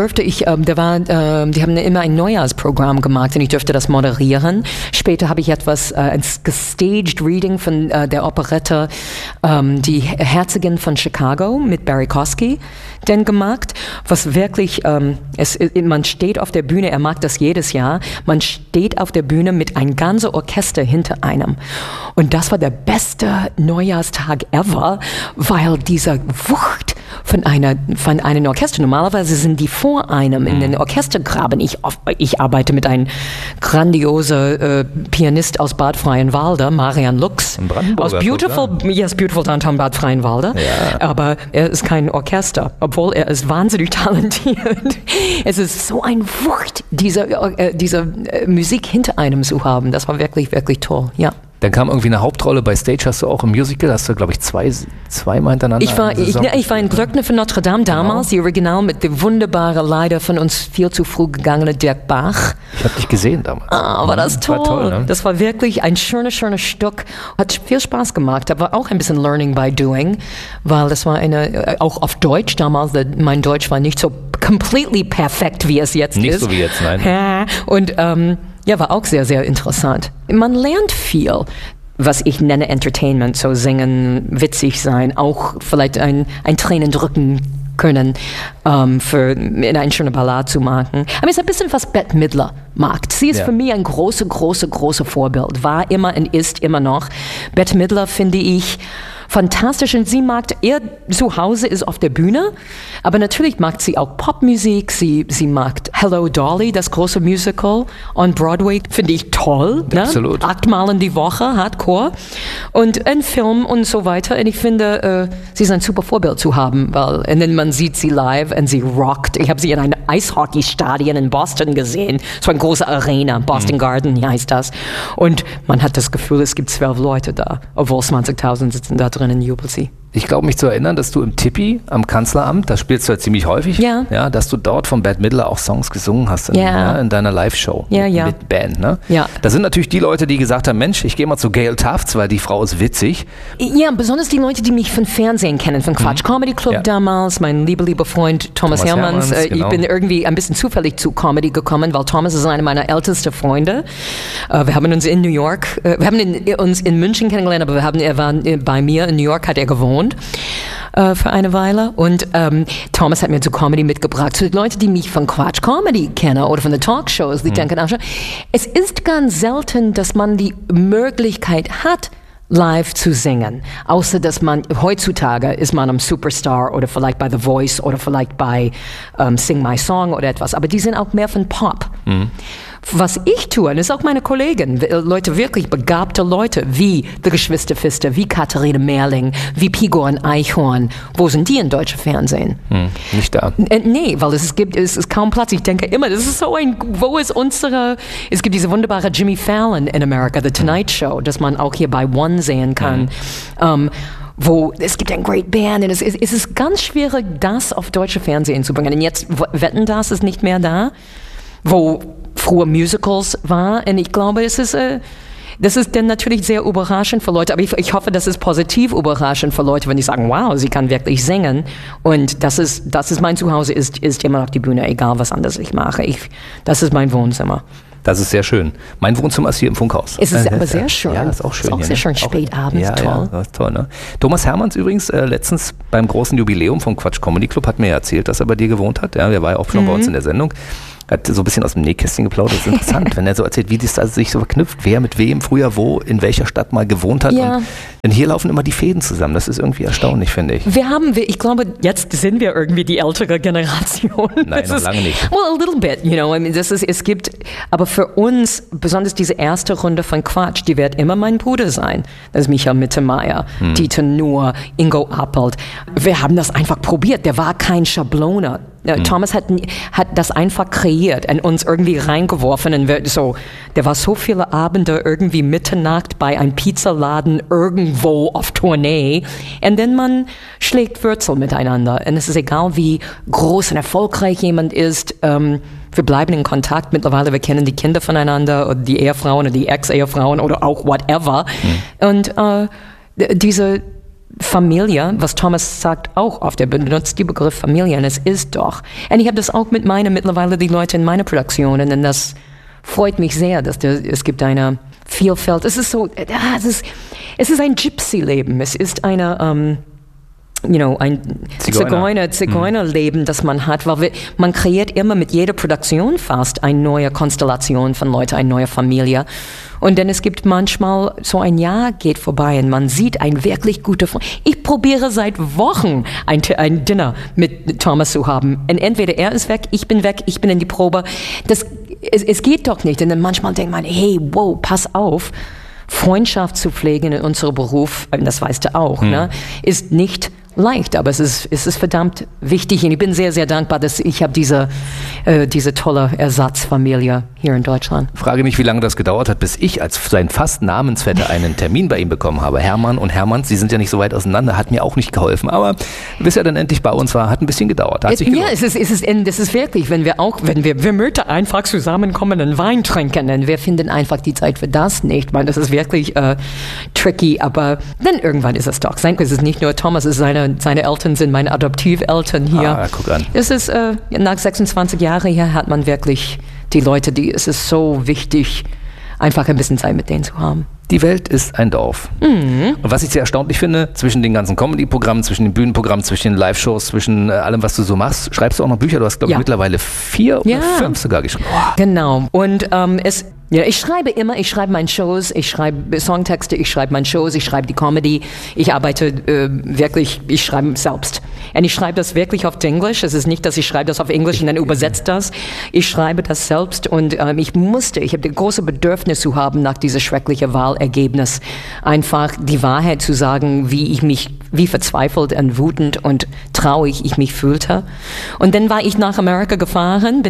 haben immer ein Neujahrsprogramm gemacht und ich durfte das moderieren. Später habe ich etwas, ein gestaged Reading von der Operette Die Herzogin von Chicago mit Barry Kosky denn gemacht, was wirklich, man steht auf der Bühne, er mag das jedes Jahr, man steht auf der Bühne mit einem ganzen Orchester hinter einem. Und das war der beste Neujahrstag ever, weil dieser Wucht von einem Orchester, normalerweise sind die vor einem in den Orchestergraben. Ich arbeite mit einem grandiosen Pianist aus Bad Freienwalde, Marian Lux, aus Beautiful Downtown Bad Freienwalde, aber er ist kein Orchester, obwohl er ist wahnsinnig talentiert. Es ist so ein Wucht, diese Musik hinter einem zu haben. Das war wirklich, wirklich toll, ja. Dann kam irgendwie eine Hauptrolle bei Stage, hast du auch im Musical, hast du, glaube ich, zweimal hintereinander. Ich war in Glöckner von Notre Dame damals, die Original mit dem wunderbaren, leider von uns viel zu früh gegangenen Dirk Bach. Ich habe dich gesehen damals. War das toll. War toll, ne? Das war wirklich ein schönes Stück. Hat viel Spaß gemacht, aber auch ein bisschen Learning by doing, weil das war auch auf Deutsch damals, mein Deutsch war nicht so completely perfekt, wie es jetzt ist. Nicht so wie jetzt, nein. Und war auch sehr, sehr interessant. Man lernt viel, was ich nenne Entertainment, so singen, witzig sein, auch vielleicht ein Tränen drücken können, in eine schöne Ballade zu machen. Aber es ist ein bisschen, was Bette Midler macht. Sie ist für mich ein großes Vorbild, war immer und ist immer noch. Bette Midler finde ich fantastisch und sie mag, ihr Zuhause ist auf der Bühne, aber natürlich mag sie auch Popmusik, sie mag Hello Dolly, das große Musical on Broadway, finde ich toll. Absolut. Ne? 8 Mal in die Woche, Hardcore und ein Film und so weiter und ich finde, sie ist ein super Vorbild zu haben, weil man sieht sie live und sie rockt. Ich habe sie in einem Eishockeystadion in Boston gesehen, so eine große Arena, Boston Garden heißt das und man hat das Gefühl, es gibt 12 Leute da, obwohl 20.000 sitzen da drin in jubelt sie. Ich glaube, mich zu erinnern, dass du im Tippi am Kanzleramt, da spielst du ja ziemlich häufig, dass du dort von Bette Midler auch Songs gesungen hast in deiner Live-Show mit Band. Ne? Ja. Da sind natürlich die Leute, die gesagt haben, Mensch, ich gehe mal zu Gail Tafts, weil die Frau ist witzig. Ja, besonders die Leute, die mich von Fernsehen kennen, von Quatsch Comedy Club damals, mein lieber Freund Thomas Hermanns. Genau. Ich bin irgendwie ein bisschen zufällig zu Comedy gekommen, weil Thomas ist einer meiner ältesten Freunde. Wir haben uns in New York, wir haben uns in München kennengelernt, aber er war bei mir in New York, hat er gewohnt. Für eine Weile und Thomas hat mir zu Comedy mitgebracht. So die Leute, die mich von Quatsch Comedy kennen oder von den Talkshows, die denken, es ist ganz selten, dass man die Möglichkeit hat, live zu singen. Außer, dass man, heutzutage ist man am Superstar oder vielleicht bei The Voice oder vielleicht bei Sing My Song oder etwas. Aber die sind auch mehr von Pop. Was ich tue, und das ist auch meine Kollegen, Leute, wirklich begabte Leute, wie die Geschwister Pfister, wie Katharina Merling, wie Pigo und Eichhorn. Wo sind die in deutschen Fernsehen? Nicht da. Nee, weil es ist kaum Platz. Ich denke immer, das ist so wo ist es gibt diese wunderbare Jimmy Fallon in Amerika, The Tonight Show, das man auch hier bei One sehen kann. wo es gibt ein Great Band und es ist ganz schwierig, das auf deutsche Fernsehen zu bringen. Und jetzt Wetten, das ist nicht mehr da, wo früher Musicals war. Und ich glaube, das ist dann natürlich sehr überraschend für Leute, aber ich hoffe, das ist positiv überraschend für Leute, wenn die sagen, wow, sie kann wirklich singen. Und das ist mein Zuhause, ist immer noch die Bühne, egal was anderes ich mache. Das ist mein Wohnzimmer. Das ist sehr schön. Mein Wohnzimmer ist hier im Funkhaus. Es ist aber sehr schön. Ja, ist auch schön. Ist auch hier, sehr schön, spät abends, ja, toll. Ja, das ist toll, ne? Thomas Hermanns übrigens, letztens beim großen Jubiläum vom Quatsch Comedy Club hat mir ja erzählt, dass er bei dir gewohnt hat. Ja, der war ja auch schon bei uns in der Sendung. Hat so ein bisschen aus dem Nähkästchen geplaudert. Das ist interessant, wenn er so erzählt, wie das also sich so verknüpft, wer mit wem früher wo, in welcher Stadt mal gewohnt hat. Ja. Und hier laufen immer die Fäden zusammen. Das ist irgendwie erstaunlich, finde ich. Ich glaube, jetzt sind wir irgendwie die ältere Generation. Nein, noch lange nicht. Well, a little bit, you know. I mean, es gibt, aber für uns, besonders diese erste Runde von Quatsch, die wird immer mein Bruder sein. Das ist Michael Mittermeier, Dieter Nuhr, Ingo Appelt. Wir haben das einfach probiert. Der war kein Schabloner. Thomas hat das einfach kreiert und uns irgendwie reingeworfen. Und der war so viele Abende irgendwie Mitternacht bei einem Pizzaladen irgendwo auf Tournee. Und dann man schlägt Wurzel miteinander. Und es ist egal, wie groß und erfolgreich jemand ist. Wir bleiben in Kontakt. Mittlerweile, wir kennen die Kinder voneinander oder die Ehefrauen oder die Ex-Ehefrauen oder auch whatever. Und diese Familie, was Thomas sagt auch oft, er benutzt den Begriff Familie und es ist doch. Und ich habe das auch mit mittlerweile die Leute in meiner Produktion und das freut mich sehr, dass es gibt eine Vielfalt. Es ist so, es ist ein Gypsy-Leben, es ist ein Zigeunerleben, das man hat, weil man kreiert immer mit jeder Produktion fast eine neue Konstellation von Leuten, eine neue Familie. Und dann es gibt manchmal, so ein Jahr geht vorbei und man sieht ein wirklich guter Freund. Ich probiere seit Wochen ein Dinner mit Thomas zu haben. Und entweder er ist weg, ich bin in die Probe. Es geht doch nicht. Und dann manchmal denkt man, hey, wow, pass auf. Freundschaft zu pflegen in unserem Beruf, das weißt du auch, ne, ist nicht leicht, aber es ist verdammt wichtig und ich bin sehr, sehr dankbar, dass ich habe diese tolle Ersatzfamilie hier in Deutschland. Frage mich, wie lange das gedauert hat, bis ich als sein fast Namensvetter einen Termin bei ihm bekommen habe. Hermann und Hermanns, sie sind ja nicht so weit auseinander, hat mir auch nicht geholfen, aber bis er dann endlich bei uns war, hat ein bisschen gedauert. Hat sich gelohnt. Ja, es ist wirklich, wenn wir möchten einfach zusammenkommen und Wein trinken, und wir finden einfach die Zeit für das nicht, weil das ist wirklich tricky, aber dann irgendwann ist es doch. Es ist nicht nur Thomas, es ist seine Eltern sind meine Adoptiveltern hier. Ah, guck an. Es ist, nach 26 Jahren hier hat man wirklich die Leute, es ist so wichtig, einfach ein bisschen Zeit mit denen zu haben. Die Welt ist ein Dorf. Und was ich sehr erstaunlich finde, zwischen den ganzen Comedy-Programmen, zwischen den Bühnenprogrammen, zwischen den Live-Shows, zwischen allem, was du so machst, schreibst du auch noch Bücher. Du hast, glaube ich, mittlerweile 4 oder 5 sogar geschrieben. Wow. Genau. Und ich schreibe meine Shows, ich schreibe Songtexte, ich schreibe meine Shows, ich schreibe die Comedy. Ich arbeite wirklich, ich schreibe selbst. Und ich schreibe das wirklich auf Englisch. Es ist nicht, dass ich schreibe das auf Englisch und dann übersetze das. Ich schreibe das selbst und ich habe das große Bedürfnis zu haben, nach dieser schrecklichen Wahlergebnis einfach die Wahrheit zu sagen, wie verzweifelt und wütend und traurig ich mich fühlte. Und dann bin ich nach Amerika gefahren,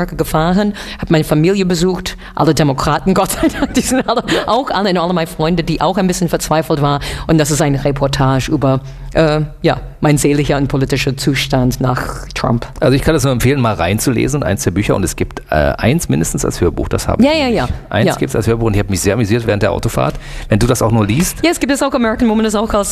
habe meine Familie besucht, alle Demokraten, Gott sei Dank, die sind alle meine Freunde, die auch ein bisschen verzweifelt waren. Und das ist eine Reportage über mein seelischer und politischer Zustand nach Trump. Also ich kann das nur empfehlen, mal reinzulesen, eins der Bücher. Und es gibt eins mindestens als Hörbuch, das habe ich. Ja. Eins gibt es als Hörbuch und ich habe mich sehr amüsiert während der Autofahrt. Wenn du das auch nur liest. Ja, es gibt es auch, American Woman ist auch als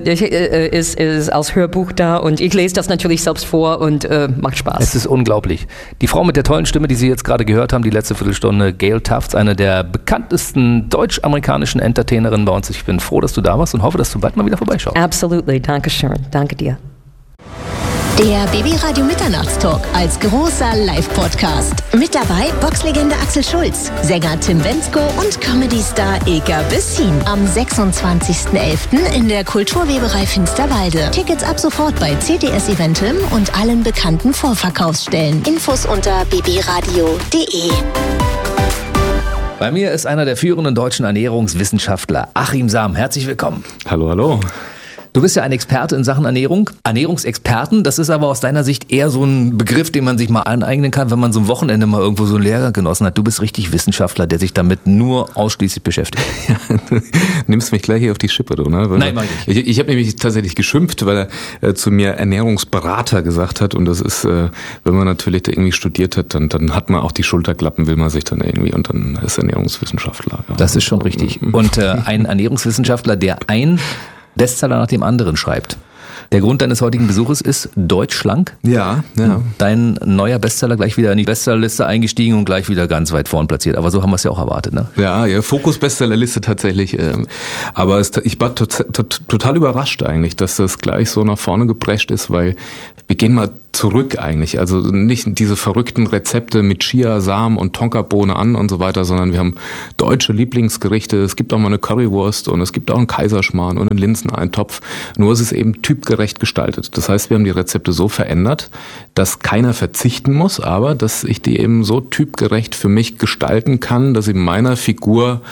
Hörbuch da und ich lese das natürlich selbst vor und macht Spaß. Es ist unglaublich. Die Frau mit der tollen Stimme, die Sie jetzt gerade gehört haben, die letzte Viertelstunde, Gail Tufts, eine der bekanntesten deutsch-amerikanischen Entertainerinnen bei uns. Ich bin froh, dass du da warst und hoffe, dass du bald mal wieder vorbeischaust. Absolutely, danke schön. Danke dir. Der BB-Radio Mitternachtstalk als großer Live-Podcast. Mit dabei Boxlegende Axel Schulz, Sänger Tim Bendzko und Comedy-Star Ilka Bessin. Am 26.11. in der Kulturweberei Finsterwalde. Tickets ab sofort bei CTS Eventim und allen bekannten Vorverkaufsstellen. Infos unter bbradio.de. Bei mir ist einer der führenden deutschen Ernährungswissenschaftler, Achim Sam. Herzlich willkommen. Hallo. Du bist ja ein Experte in Sachen Ernährung, Ernährungsexperten. Das ist aber aus deiner Sicht eher so ein Begriff, den man sich mal aneignen kann, wenn man so ein Wochenende mal irgendwo so einen Lehrer genossen hat. Du bist richtig Wissenschaftler, der sich damit nur ausschließlich beschäftigt. Ja, du nimmst mich gleich hier auf die Schippe, du, ne? Nein, mach ich nicht. Ich habe nämlich tatsächlich geschimpft, weil er zu mir Ernährungsberater gesagt hat. Und das ist, wenn man natürlich da irgendwie studiert hat, dann hat man auch die Schulterklappen, will man sich dann irgendwie, und dann ist Ernährungswissenschaftler. Ja. Das ist schon richtig. Und ein Ernährungswissenschaftler, der ein Bestseller nach dem anderen schreibt. Der Grund deines heutigen Besuches ist Deutsch schlank. Ja. Dein neuer Bestseller gleich wieder in die Bestsellerliste eingestiegen und gleich wieder ganz weit vorn platziert. Aber so haben wir es ja auch erwartet, ne? Ja, Fokus-Bestsellerliste tatsächlich. Aber ich war total überrascht eigentlich, dass das gleich so nach vorne geprescht ist, weil wir gehen mal zurück eigentlich. Also nicht diese verrückten Rezepte mit Chiasamen und Tonkabohne an und so weiter, sondern wir haben deutsche Lieblingsgerichte. Es gibt auch mal eine Currywurst und es gibt auch einen Kaiserschmarrn und einen Linseneintopf. Nur ist es eben typgerecht gestaltet. Das heißt, wir haben die Rezepte so verändert, dass keiner verzichten muss, aber dass ich die eben so typgerecht für mich gestalten kann, dass sie meiner Figur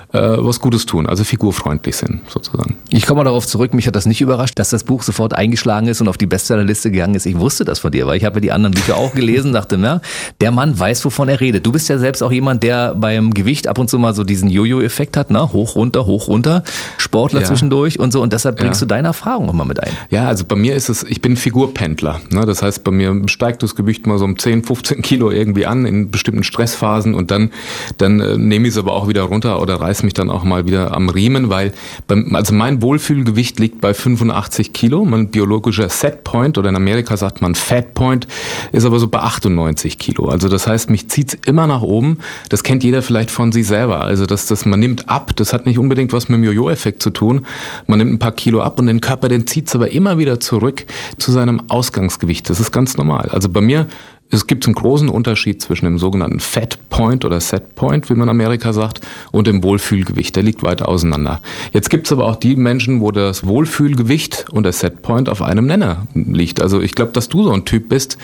was Gutes tun, also figurfreundlich sind, sozusagen. Ich komme mal darauf zurück, mich hat das nicht überrascht, dass das Buch sofort eingeschlagen ist und auf die Bestsellerliste gegangen ist. Ich wusste das von dir, weil ich habe ja die anderen Bücher auch gelesen, dachte, na, der Mann weiß, wovon er redet. Du bist ja selbst auch jemand, der beim Gewicht ab und zu mal so diesen Jojo-Effekt hat, ne? Hoch, runter, Sportler zwischendurch und so, und deshalb bringst du deine Erfahrung immer mit ein. Ja, also bei mir ist es, ich bin Figurpendler, ne? Das heißt, bei mir steigt das Gewicht mal so um 10, 15 Kilo irgendwie an in bestimmten Stressphasen und dann nehme ich es aber auch wieder runter oder reiße mich dann auch mal wieder am Riemen, weil also mein Wohlfühlgewicht liegt bei 85 Kilo. Mein biologischer Setpoint, oder in Amerika sagt man Fatpoint, ist aber so bei 98 Kilo. Also das heißt, mich zieht's immer nach oben. Das kennt jeder vielleicht von sich selber. Also man nimmt ab, das hat nicht unbedingt was mit dem Jojo-Effekt zu tun. Man nimmt ein paar Kilo ab und den Körper, den zieht's aber immer wieder zurück zu seinem Ausgangsgewicht. Das ist ganz normal. Also bei mir, es gibt einen großen Unterschied zwischen dem sogenannten Fat Point oder Set Point, wie man in Amerika sagt, und dem Wohlfühlgewicht. Der liegt weiter auseinander. Jetzt gibt es aber auch die Menschen, wo das Wohlfühlgewicht und der Set Point auf einem Nenner liegt. Also ich glaube, dass du so ein Typ bist,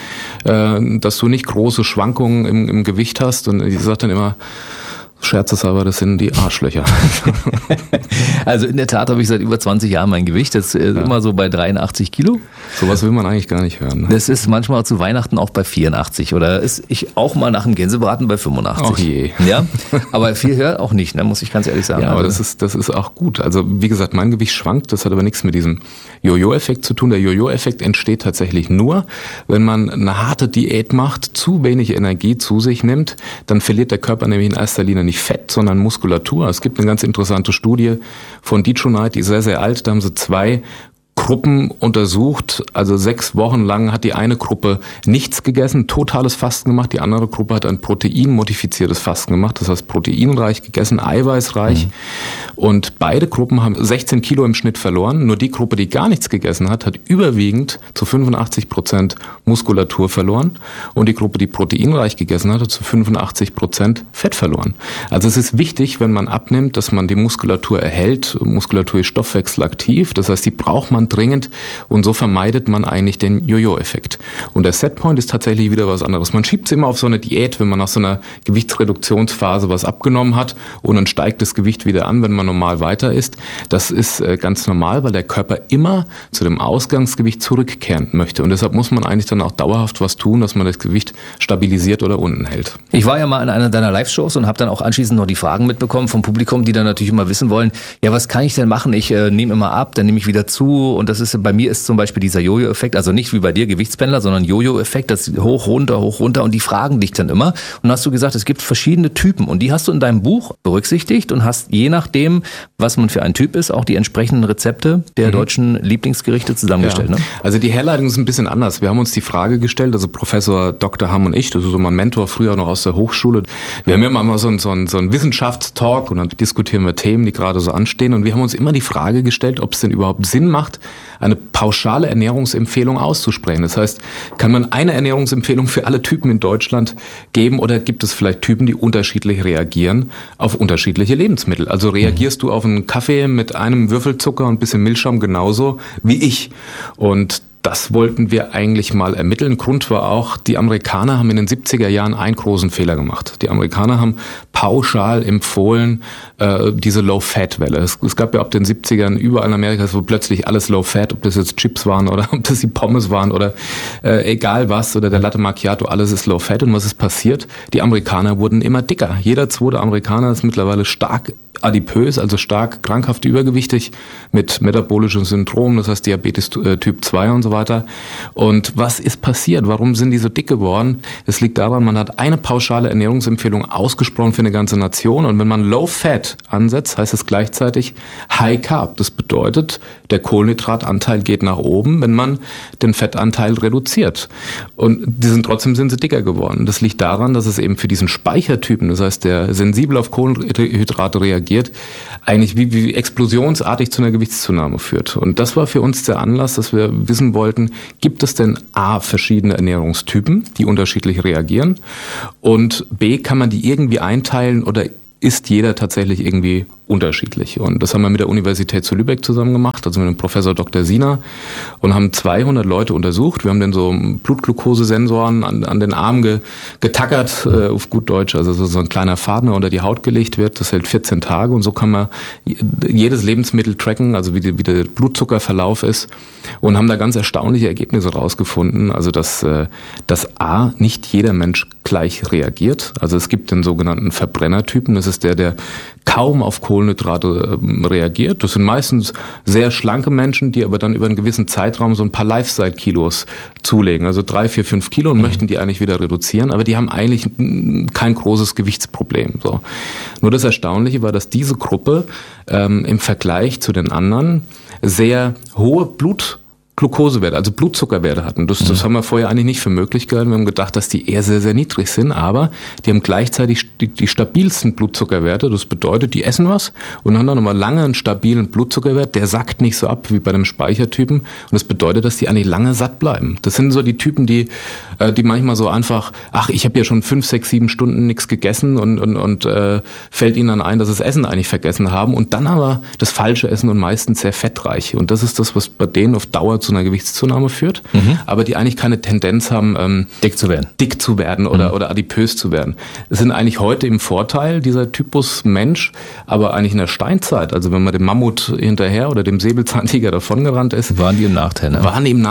dass du nicht große Schwankungen im Gewicht hast. Und ich sage dann immer, scherzeshalber, das sind die Arschlöcher. Also in der Tat habe ich seit über 20 Jahren mein Gewicht. Das ist immer so bei 83 Kilo. Sowas will man eigentlich gar nicht hören. Ne? Das ist manchmal zu Weihnachten auch bei 84 oder ist ich auch mal nach dem Gänsebraten bei 85. Ach je. Ja, aber viel höher auch nicht, ne, muss ich ganz ehrlich sagen. Ja, aber das ist auch gut. Also wie gesagt, mein Gewicht schwankt. Das hat aber nichts mit diesem Jojo-Effekt zu tun. Der Jojo-Effekt entsteht tatsächlich nur, wenn man eine harte Diät macht, zu wenig Energie zu sich nimmt, dann verliert der Körper nämlich in erster Linie nicht Fett, sondern Muskulatur. Es gibt eine ganz interessante Studie von Detroit, die ist sehr, sehr alt. Da haben sie 2 Gruppen untersucht, also 6 Wochen lang hat die eine Gruppe nichts gegessen, totales Fasten gemacht, die andere Gruppe hat ein proteinmodifiziertes Fasten gemacht, das heißt proteinreich gegessen, eiweißreich und beide Gruppen haben 16 Kilo im Schnitt verloren, nur die Gruppe, die gar nichts gegessen hat überwiegend zu 85% Muskulatur verloren und die Gruppe, die proteinreich gegessen hat zu 85% Fett verloren. Also es ist wichtig, wenn man abnimmt, dass man die Muskulatur erhält, Muskulatur ist stoffwechselaktiv, das heißt, die braucht man dringend und so vermeidet man eigentlich den Jojo-Effekt. Und der Setpoint ist tatsächlich wieder was anderes. Man schiebt es immer auf so eine Diät, wenn man nach so einer Gewichtsreduktionsphase was abgenommen hat und dann steigt das Gewicht wieder an, wenn man normal weiter ist. Das ist ganz normal, weil der Körper immer zu dem Ausgangsgewicht zurückkehren möchte. Und deshalb muss man eigentlich dann auch dauerhaft was tun, dass man das Gewicht stabilisiert oder unten hält. Ich war ja mal in einer deiner Live-Shows und habe dann auch anschließend noch die Fragen mitbekommen vom Publikum, die dann natürlich immer wissen wollen, ja, was kann ich denn machen? Ich nehme immer ab, dann nehme ich wieder zu. Und das ist, bei mir ist zum Beispiel dieser Jojo-Effekt, also nicht wie bei dir Gewichtspendler, sondern Jojo-Effekt, das hoch, runter und die fragen dich dann immer. Und dann hast du gesagt, es gibt verschiedene Typen und die hast du in deinem Buch berücksichtigt und hast je nachdem, was man für ein Typ ist, auch die entsprechenden Rezepte der deutschen Lieblingsgerichte zusammengestellt. Ja. Ne? Also die Herleitung ist ein bisschen anders. Wir haben uns die Frage gestellt, also Professor Dr. Hamm und ich, das ist so mein Mentor früher noch aus der Hochschule, wir haben ja immer so einen Wissenschaftstalk und dann diskutieren wir Themen, die gerade so anstehen und wir haben uns immer die Frage gestellt, ob es denn überhaupt Sinn macht, eine pauschale Ernährungsempfehlung auszusprechen. Das heißt, kann man eine Ernährungsempfehlung für alle Typen in Deutschland geben oder gibt es vielleicht Typen, die unterschiedlich reagieren auf unterschiedliche Lebensmittel? Also reagierst du auf einen Kaffee mit einem Würfel Zucker und ein bisschen Milchschaum genauso wie ich? Und das wollten wir eigentlich mal ermitteln. Grund war auch, die Amerikaner haben in den 70er Jahren einen großen Fehler gemacht. Die Amerikaner haben pauschal empfohlen, diese Low-Fat-Welle. Es gab ja ab den 70ern überall in Amerika so plötzlich alles Low-Fat, ob das jetzt Chips waren oder ob das die Pommes waren oder egal was oder der Latte Macchiato, alles ist Low-Fat. Und was ist passiert? Die Amerikaner wurden immer dicker. Jeder zweite Amerikaner ist mittlerweile stark adipös, also stark krankhaft übergewichtig mit metabolischem Syndrom, das heißt Diabetes Typ 2 und so weiter. Und was ist passiert? Warum sind die so dick geworden? Es liegt daran, man hat eine pauschale Ernährungsempfehlung ausgesprochen für eine ganze Nation und wenn man Low Fat ansetzt, heißt es gleichzeitig High Carb. Das bedeutet, der Kohlenhydratanteil geht nach oben, wenn man den Fettanteil reduziert. Und trotzdem sind sie dicker geworden. Das liegt daran, dass es eben für diesen Speichertypen, das heißt, der sensibel auf Kohlenhydrate reagiert, eigentlich wie explosionsartig zu einer Gewichtszunahme führt. Und das war für uns der Anlass, dass wir wissen wollten, gibt es denn A, verschiedene Ernährungstypen, die unterschiedlich reagieren und B, kann man die irgendwie einteilen oder ist jeder tatsächlich irgendwie unterschiedlich. Und das haben wir mit der Universität zu Lübeck zusammen gemacht, also mit dem Professor Dr. Sina und haben 200 Leute untersucht. Wir haben dann so Blutglukosesensoren an den Arm getackert, auf gut Deutsch, also so ein kleiner Faden, der unter die Haut gelegt wird. Das hält 14 Tage und so kann man jedes Lebensmittel tracken, also wie der Blutzuckerverlauf ist und haben da ganz erstaunliche Ergebnisse rausgefunden. Also dass A, nicht jeder Mensch gleich reagiert. Also es gibt den sogenannten Verbrennertypen, das ist der kaum auf Kohlenhydrate reagiert. Das sind meistens sehr schlanke Menschen, die aber dann über einen gewissen Zeitraum so ein paar Lifestyle-Kilos zulegen, also 3, 4, 5 Kilo und möchten die eigentlich wieder reduzieren, aber die haben eigentlich kein großes Gewichtsproblem. So. Nur das Erstaunliche war, dass diese Gruppe im Vergleich zu den anderen sehr hohe Glukosewerte, also Blutzuckerwerte hatten. Das haben wir vorher eigentlich nicht für möglich gehalten. Wir haben gedacht, dass die eher sehr, sehr niedrig sind, aber die haben gleichzeitig die stabilsten Blutzuckerwerte. Das bedeutet, die essen was und haben dann nochmal lange einen stabilen Blutzuckerwert. Der sackt nicht so ab wie bei einem Speichertypen. Und das bedeutet, dass die eigentlich lange satt bleiben. Das sind so die Typen, die manchmal so einfach, ich habe ja schon 5, 6, 7 Stunden nichts gegessen und fällt ihnen dann ein, dass sie das Essen eigentlich vergessen haben und dann aber das falsche Essen und meistens sehr fettreich. Und das ist das, was bei denen auf Dauer zu einer Gewichtszunahme führt, aber die eigentlich keine Tendenz haben, dick zu werden oder adipös zu werden. Es sind eigentlich heute im Vorteil, dieser Typus Mensch, aber eigentlich in der Steinzeit, also wenn man dem Mammut hinterher oder dem Säbelzahntiger davongerannt ist, waren die im Nachteil. Ne?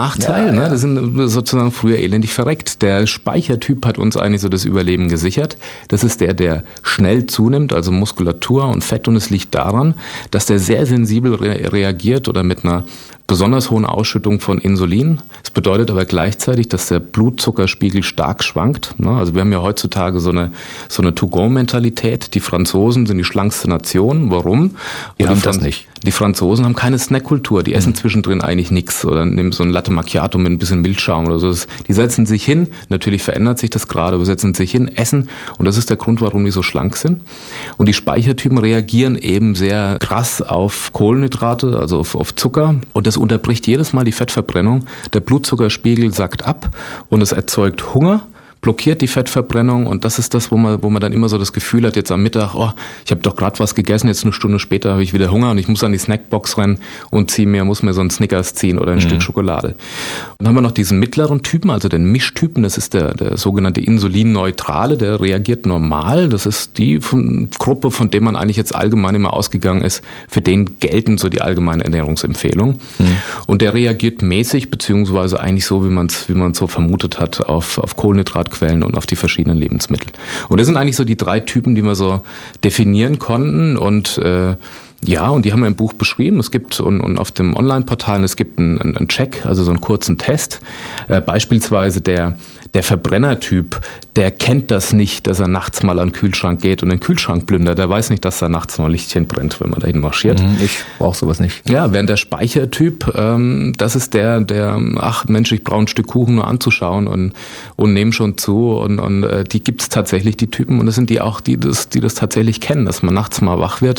Ja. Die sind sozusagen früher elendig verreckt. Der Speichertyp hat uns eigentlich so das Überleben gesichert. Das ist der schnell zunimmt, also Muskulatur und Fett, und es liegt daran, dass der sehr sensibel reagiert oder mit einer besonders hohen Ausschüttung von Insulin. Das bedeutet aber gleichzeitig, dass der Blutzuckerspiegel stark schwankt. Also wir haben ja heutzutage so eine To-Go-Mentalität. Die Franzosen sind die schlankste Nation. Warum? Die haben das nicht. Die Franzosen haben keine Snackkultur. Die essen zwischendrin eigentlich nichts oder nehmen so ein Latte Macchiato mit ein bisschen Milchschaum oder so. Die setzen sich hin. Natürlich verändert sich das gerade, aber setzen sich hin, essen. Und das ist der Grund, warum die so schlank sind. Und die Speichertypen reagieren eben sehr krass auf Kohlenhydrate, also auf Zucker. Und das unterbricht jedes Mal die Fettverbrennung. Der Blutzuckerspiegel sackt ab und es erzeugt Hunger, blockiert die Fettverbrennung, und das ist das, wo man dann immer so das Gefühl hat, jetzt am Mittag, ich habe doch gerade was gegessen, jetzt eine Stunde später habe ich wieder Hunger und ich muss an die Snackbox rennen und muss mir so einen Snickers ziehen oder ein Stück Schokolade. Und dann haben wir noch diesen mittleren Typen, also den Mischtypen, das ist der sogenannte Insulinneutrale, der reagiert normal. Das ist die Gruppe, von der man eigentlich jetzt allgemein immer ausgegangen ist, für den gelten so die allgemeine Ernährungsempfehlung. Und der reagiert mäßig, beziehungsweise eigentlich so, wie man es so vermutet hat, auf Kohlenhydratquellen und auf die verschiedenen Lebensmittel. Und das sind eigentlich so die 3 Typen, die wir so definieren konnten, und und die haben wir im Buch beschrieben. Es gibt und auf dem Online-Portal, es gibt einen Check, also so einen kurzen Test. Beispielsweise der Verbrennertyp, der kennt das nicht, dass er nachts mal an den Kühlschrank geht und den Kühlschrank plündert. Der weiß nicht, dass da nachts mal ein Lichtchen brennt, wenn man dahin marschiert. Ich brauche sowas nicht. Ja, während der Speichertyp, das ist der, Mensch, ich brauche ein Stück Kuchen nur anzuschauen und nehme schon zu. Und die gibt's tatsächlich, die Typen. Und das sind die auch, die das tatsächlich kennen, dass man nachts mal wach wird,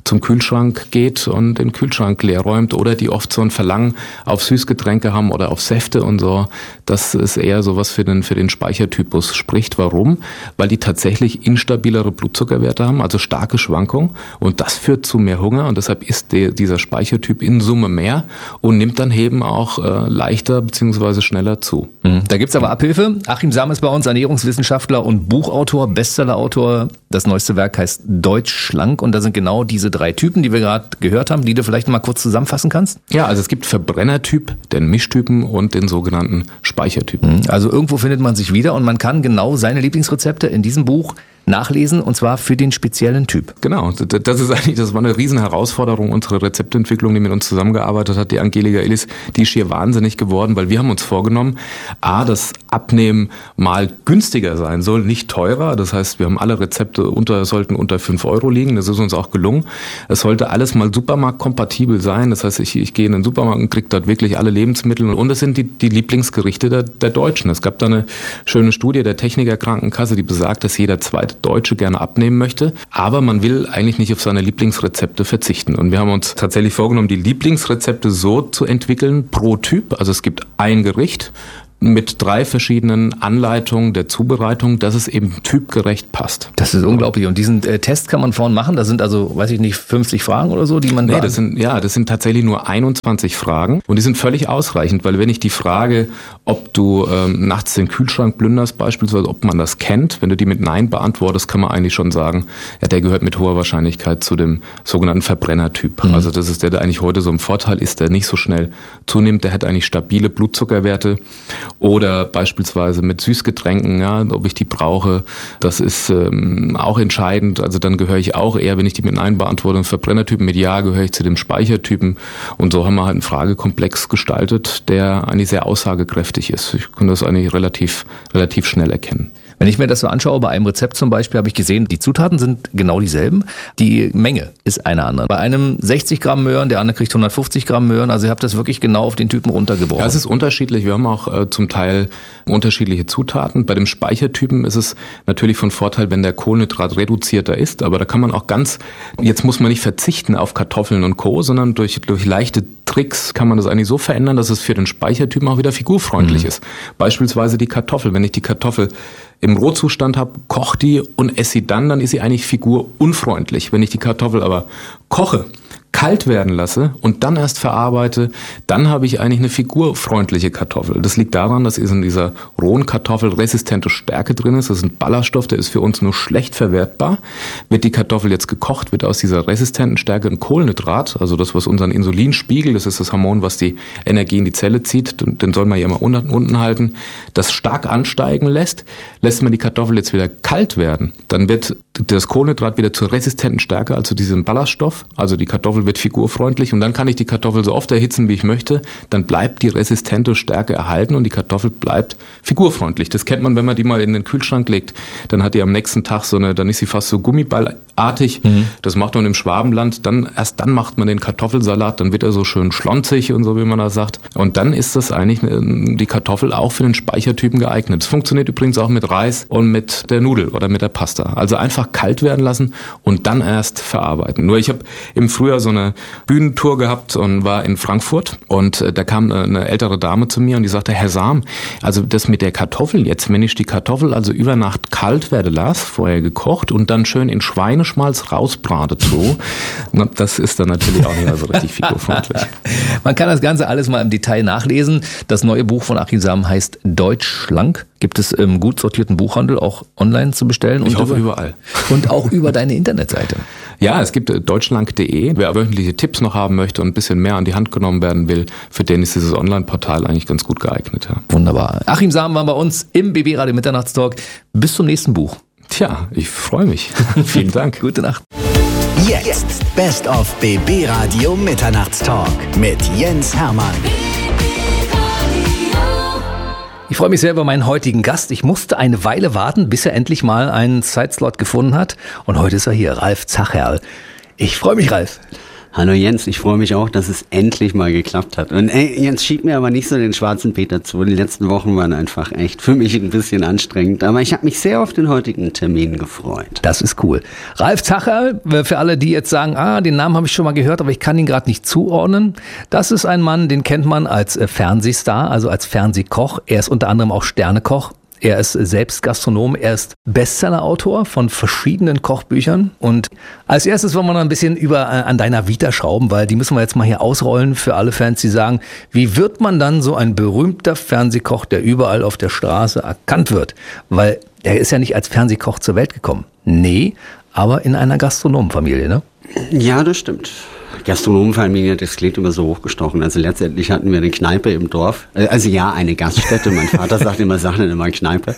zum Kühlschrank geht und den Kühlschrank leer räumt oder die oft so ein Verlangen auf Süßgetränke haben oder auf Säfte und so. Das ist eher sowas für den Speichertypus spricht. Warum? Weil die tatsächlich instabilere Blutzuckerwerte haben, also starke Schwankungen und das führt zu mehr Hunger und deshalb isst dieser Speichertyp in Summe mehr und nimmt dann eben auch leichter bzw. schneller zu. Da gibt's aber Abhilfe. Achim Sam ist bei uns Ernährungswissenschaftler und Buchautor, Bestsellerautor. Das neueste Werk heißt Deutsch schlank und da sind genau diese 3 Typen, die wir gerade gehört haben, die du vielleicht mal kurz zusammenfassen kannst. Ja, also es gibt Verbrennertyp, den Mischtypen und den sogenannten Speichertypen. Also irgendwo findet man sich wieder und man kann genau seine Lieblingsrezepte in diesem Buch nachlesen und zwar für den speziellen Typ. Genau, das war eine riesen Herausforderung, unsere Rezeptentwicklung, die mit uns zusammengearbeitet hat, die Angelika Illis, die ist schier wahnsinnig geworden, weil wir haben uns vorgenommen, dass Abnehmen mal günstiger sein soll, nicht teurer, das heißt, wir haben alle Rezepte sollten unter 5 Euro liegen, das ist uns auch gelungen. Es sollte alles mal supermarktkompatibel sein, das heißt, ich gehe in den Supermarkt und kriege dort wirklich alle Lebensmittel und es sind die Lieblingsgerichte der Deutschen. Es gab da eine schöne Studie der Techniker Krankenkasse, die besagt, dass jeder zweite Deutsche gerne abnehmen möchte, aber man will eigentlich nicht auf seine Lieblingsrezepte verzichten. Und wir haben uns tatsächlich vorgenommen, die Lieblingsrezepte so zu entwickeln pro Typ. Also es gibt ein Gericht mit 3 verschiedenen Anleitungen der Zubereitung, dass es eben typgerecht passt. Das ist unglaublich. Und diesen Test kann man vorhin machen. Das sind also, 50 Fragen oder so, die man... Nee, das sind tatsächlich nur 21 Fragen. Und die sind völlig ausreichend, weil wenn ich die Frage, ob du nachts den Kühlschrank plünderst beispielsweise, ob man das kennt, wenn du die mit Nein beantwortest, kann man eigentlich schon sagen, ja, der gehört mit hoher Wahrscheinlichkeit zu dem sogenannten Verbrennertyp. Also das ist der eigentlich heute so im Vorteil ist, der nicht so schnell zunimmt, der hat eigentlich stabile Blutzuckerwerte. Oder beispielsweise mit Süßgetränken, ja, ob ich die brauche, das ist auch entscheidend. Also dann gehöre ich auch eher, wenn ich die mit Nein beantworte, einen Verbrennertypen, mit Ja gehöre ich zu dem Speichertypen. Und so haben wir halt einen Fragekomplex gestaltet, der eigentlich sehr aussagekräftig ist. Ich kann das eigentlich relativ schnell erkennen. Wenn ich mir das so anschaue, bei einem Rezept zum Beispiel, habe ich gesehen, die Zutaten sind genau dieselben. Die Menge ist eine andere. Bei einem 60 Gramm Möhren, der andere kriegt 150 Gramm Möhren. Also ihr habt das wirklich genau auf den Typen runtergebrochen. Ja, es ist unterschiedlich. Wir haben auch zum Teil unterschiedliche Zutaten. Bei dem Speichertypen ist es natürlich von Vorteil, wenn der Kohlenhydrat reduzierter ist. Aber da kann man auch jetzt muss man nicht verzichten auf Kartoffeln und Co., sondern durch leichte Tricks kann man das eigentlich so verändern, dass es für den Speichertypen auch wieder figurfreundlich ist. Beispielsweise die Kartoffel. Wenn ich die Kartoffel im Rohzustand habe, koche die und esse sie dann ist sie eigentlich figurunfreundlich. Wenn ich die Kartoffel aber koche, kalt werden lasse und dann erst verarbeite, dann habe ich eigentlich eine figurfreundliche Kartoffel. Das liegt daran, dass in dieser rohen Kartoffel resistente Stärke drin ist. Das ist ein Ballaststoff, der ist für uns nur schlecht verwertbar. Wird die Kartoffel jetzt gekocht, wird aus dieser resistenten Stärke ein Kohlenhydrat, also das, was unseren Insulin spiegelt, das ist das Hormon, was die Energie in die Zelle zieht, den soll man ja immer unten halten, das stark ansteigen lässt man die Kartoffel jetzt wieder kalt werden, dann wird das Kohlenhydrat wieder zur resistenten Stärke, also diesem Ballaststoff, also die Kartoffel wird figurfreundlich und dann kann ich die Kartoffel so oft erhitzen, wie ich möchte, dann bleibt die resistente Stärke erhalten und die Kartoffel bleibt figurfreundlich. Das kennt man, wenn man die mal in den Kühlschrank legt, dann hat die am nächsten Tag dann ist sie fast so gummiballartig. Das macht man im Schwabenland, erst dann macht man den Kartoffelsalat, dann wird er so schön schlonzig und so, wie man das sagt. Und dann ist das eigentlich die Kartoffel auch für den Speichertypen geeignet. Das funktioniert übrigens auch mit Reis und mit der Nudel oder mit der Pasta. Also einfach kalt werden lassen und dann erst verarbeiten. Nur ich habe im Frühjahr so eine Bühnentour gehabt und war in Frankfurt und da kam eine ältere Dame zu mir und die sagte, Herr Sam, also das mit der Kartoffel jetzt, wenn ich die Kartoffel also über Nacht kalt werde lasse, vorher gekocht und dann schön in Schweineschmalz rausbrate so, das ist dann natürlich auch nicht mehr so richtig figurfreundlich. Man kann das Ganze alles mal im Detail nachlesen. Das neue Buch von Achim Sam heißt Deutsch schlank. Gibt es im gut sortierten Buchhandel auch online zu bestellen? Ich hoffe überall. Und auch über deine Internetseite. Ja, es gibt deutschschlank.de. Wer wöchentliche Tipps noch haben möchte und ein bisschen mehr an die Hand genommen werden will, für den ist dieses Online-Portal eigentlich ganz gut geeignet. Ja. Wunderbar. Achim Sam war bei uns im BB Radio Mitternachtstalk. Bis zum nächsten Buch. Tja, ich freue mich. Vielen Dank. Gute Nacht. Jetzt Best of BB Radio Mitternachtstalk mit Jens Hermann. Ich freue mich sehr über meinen heutigen Gast. Ich musste eine Weile warten, bis er endlich mal einen Zeitslot gefunden hat. Und heute ist er hier, Ralf Zacherl. Ich freue mich, Ralf. Hallo Jens, ich freue mich auch, dass es endlich mal geklappt hat. Und Jens, schieb mir aber nicht so den schwarzen Peter zu. Die letzten Wochen waren einfach echt für mich ein bisschen anstrengend. Aber ich habe mich sehr auf den heutigen Termin gefreut. Das ist cool. Ralf Zacherl, für alle, die jetzt sagen, den Namen habe ich schon mal gehört, aber ich kann ihn gerade nicht zuordnen. Das ist ein Mann, den kennt man als Fernsehstar, also als Fernsehkoch. Er ist unter anderem auch Sternekoch. Er ist selbst Gastronom, er ist Bestsellerautor von verschiedenen Kochbüchern. Und als erstes wollen wir noch ein bisschen an deiner Vita schrauben, weil die müssen wir jetzt mal hier ausrollen für alle Fans, die sagen, wie wird man dann so ein berühmter Fernsehkoch, der überall auf der Straße erkannt wird? Weil er ist ja nicht als Fernsehkoch zur Welt gekommen. Nee, aber in einer Gastronomenfamilie, ne? Ja, das stimmt. Gastronomenfamilie, das klingt immer so hochgestochen. Also letztendlich hatten wir eine Kneipe im Dorf. Also ja, eine Gaststätte. Mein Vater sagt immer Kneipe.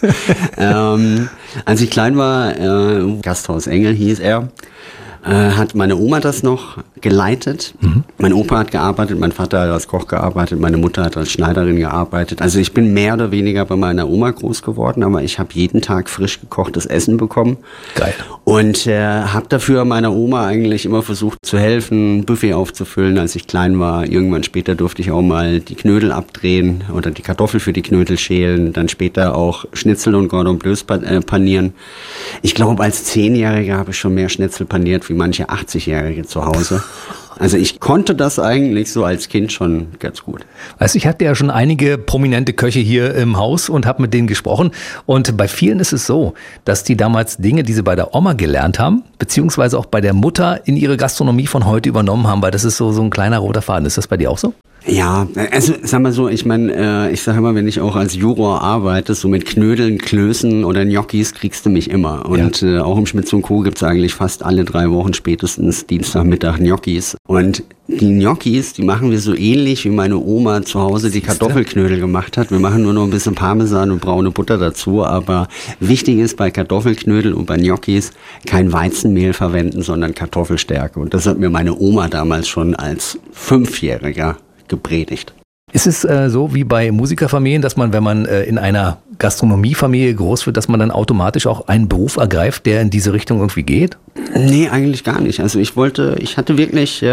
Als ich klein war, Gasthaus Engel hieß er, hat meine Oma das noch geleitet. Mein Opa hat gearbeitet, mein Vater hat als Koch gearbeitet, meine Mutter hat als Schneiderin gearbeitet. Also ich bin mehr oder weniger bei meiner Oma groß geworden, aber ich habe jeden Tag frisch gekochtes Essen bekommen. Geil. Und habe dafür meiner Oma eigentlich immer versucht zu helfen, Buffet aufzufüllen, als ich klein war. Irgendwann später durfte ich auch mal die Knödel abdrehen oder die Kartoffel für die Knödel schälen, dann später auch Schnitzel und Cordon Bleus panieren. Ich glaube, als 10-Jähriger habe ich schon mehr Schnitzel paniert wie manche 80-Jährige zu Hause. Also ich konnte das eigentlich so als Kind schon ganz gut. Also ich hatte ja schon einige prominente Köche hier im Haus und habe mit denen gesprochen. Und bei vielen ist es so, dass die damals Dinge, die sie bei der Oma gelernt haben, beziehungsweise auch bei der Mutter in ihre Gastronomie von heute übernommen haben, weil das ist so ein kleiner roter Faden. Ist das bei dir auch so? Ja, also sag mal so, ich meine, ich sage immer, wenn ich auch als Juror arbeite, so mit Knödeln, Klößen oder Gnocchis kriegst du mich immer. Und auch im Schmitz & Co. gibt's eigentlich fast alle 3 Wochen spätestens Dienstagmittag Gnocchis. Und die Gnocchis, die machen wir so ähnlich, wie meine Oma zu Hause die Kartoffelknödel gemacht hat. Wir machen nur noch ein bisschen Parmesan und braune Butter dazu. Aber wichtig ist bei Kartoffelknödel und bei Gnocchis kein Weizenmehl verwenden, sondern Kartoffelstärke. Und das hat mir meine Oma damals schon als 5-Jähriger gepredigt. Ist es so wie bei Musikerfamilien, dass man, wenn man in einer Gastronomiefamilie groß wird, dass man dann automatisch auch einen Beruf ergreift, der in diese Richtung irgendwie geht? Nee, eigentlich gar nicht. Also ich hatte wirklich, ich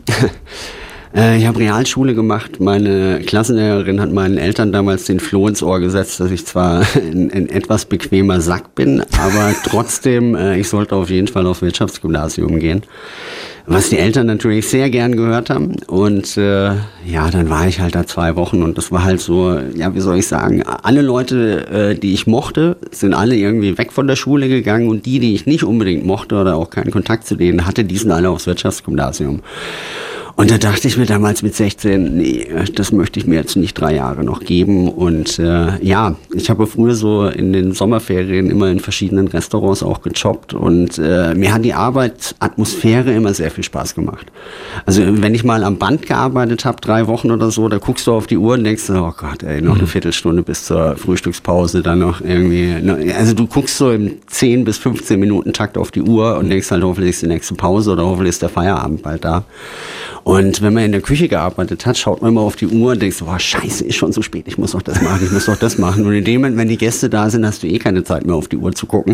habe Realschule gemacht. Meine Klassenlehrerin hat meinen Eltern damals den Floh ins Ohr gesetzt, dass ich zwar ein etwas bequemer Sack bin, aber trotzdem, ich sollte auf jeden Fall aufs Wirtschaftsgymnasium gehen. Was die Eltern natürlich sehr gern gehört haben. Und dann war ich halt da 2 Wochen und das war halt so, ja, wie soll ich sagen, alle Leute, die ich mochte, sind alle irgendwie weg von der Schule gegangen und die ich nicht unbedingt mochte oder auch keinen Kontakt zu denen hatte, die sind alle aufs Wirtschaftsgymnasium. Und da dachte ich mir damals mit 16, nee, das möchte ich mir jetzt nicht 3 Jahre noch geben. Und ich habe früher so in den Sommerferien immer in verschiedenen Restaurants auch gejobbt. Und mir hat die Arbeitsatmosphäre immer sehr viel Spaß gemacht. Also wenn ich mal am Band gearbeitet habe, 3 Wochen oder so, da guckst du auf die Uhr und denkst, oh Gott, ey, noch eine Viertelstunde bis zur Frühstückspause, dann noch irgendwie. Also du guckst so im 10 bis 15 Minuten Takt auf die Uhr und denkst halt, hoffentlich ist die nächste Pause oder hoffentlich ist der Feierabend bald da. Und wenn man in der Küche gearbeitet hat, schaut man immer auf die Uhr und denkt so, boah, scheiße, ist schon so spät, ich muss noch das machen, ich muss noch das machen. Und in dem Moment, wenn die Gäste da sind, hast du keine Zeit mehr auf die Uhr zu gucken.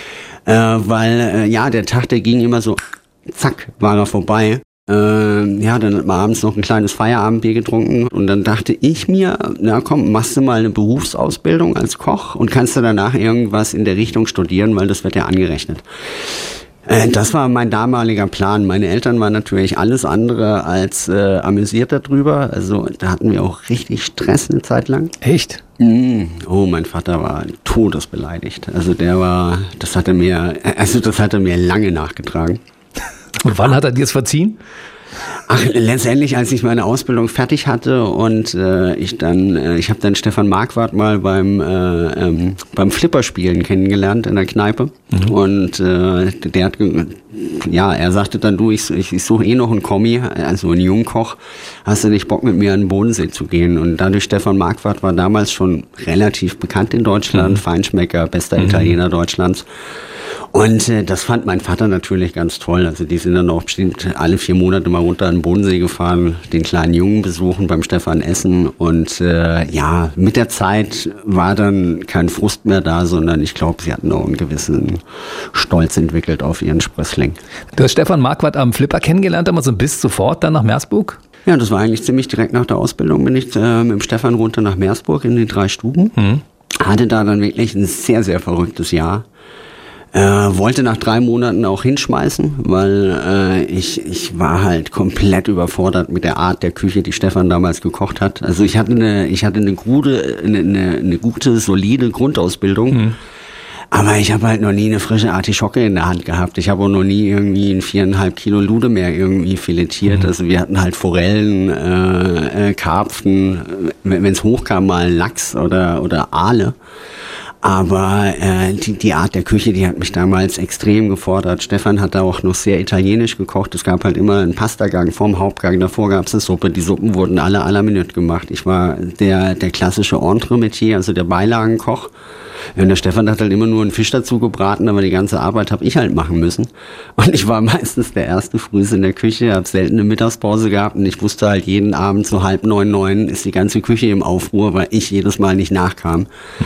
Weil der Tag, der ging immer so, zack, war er vorbei. Dann hat man abends noch ein kleines Feierabendbier getrunken und dann dachte ich mir, na komm, machst du mal eine Berufsausbildung als Koch und kannst du danach irgendwas in der Richtung studieren, weil das wird ja angerechnet. Das war mein damaliger Plan. Meine Eltern waren natürlich alles andere als amüsiert darüber. Also da hatten wir auch richtig Stress eine Zeit lang. Echt? Oh, mein Vater war todesbeleidigt. Also das hat er mir lange nachgetragen. Und wann hat er dir es verziehen? Ach, letztendlich, als ich meine Ausbildung fertig hatte und ich habe dann Stefan Marquardt mal beim Flipperspielen kennengelernt in der Kneipe. Und der hat, er sagte dann, du, ich suche eh noch einen Kommi, also einen Jungkoch, hast du nicht Bock mit mir an den Bodensee zu gehen? Und dadurch, Stefan Marquardt war damals schon relativ bekannt in Deutschland, Feinschmecker, bester Italiener Deutschlands. Und das fand mein Vater natürlich ganz toll. Also die sind dann auch bestimmt alle 4 Monate mal runter an den Bodensee gefahren, den kleinen Jungen besuchen, beim Stefan essen. Und mit der Zeit war dann kein Frust mehr da, sondern ich glaube, sie hatten auch einen gewissen Stolz entwickelt auf ihren Sprössling. Du hast Stefan Marquardt am Flipper kennengelernt, aber so bis sofort dann nach Meersburg? Ja, das war eigentlich ziemlich direkt nach der Ausbildung, bin ich mit dem Stefan runter nach Meersburg in die 3 Stuben. Hatte da dann wirklich ein sehr, sehr verrücktes Jahr. Wollte nach 3 Monaten auch hinschmeißen, weil ich war halt komplett überfordert mit der Art der Küche, die Stefan damals gekocht hat. Also ich hatte eine gute, solide Grundausbildung. Aber ich habe halt noch nie eine frische Artischocke in der Hand gehabt. Ich habe auch noch nie irgendwie ein 4,5 Kilo Ludemeer irgendwie filetiert. Also wir hatten halt Forellen, Karpfen, wenn es hochkam, mal Lachs oder Aale. Aber die Art der Küche, die hat mich damals extrem gefordert. Stefan hat da auch noch sehr italienisch gekocht. Es gab halt immer einen Pastagang vorm Hauptgang. Davor gab es eine Suppe. Die Suppen wurden alle à la minute gemacht. Ich war der klassische Entremetier, also der Beilagenkoch. Und der Stefan hat halt immer nur einen Fisch dazu gebraten, aber die ganze Arbeit habe ich halt machen müssen. Und ich war meistens der erste frühs in der Küche, habe selten eine Mittagspause gehabt und ich wusste halt jeden Abend so 8:30, 9 ist die ganze Küche im Aufruhr, weil ich jedes Mal nicht nachkam.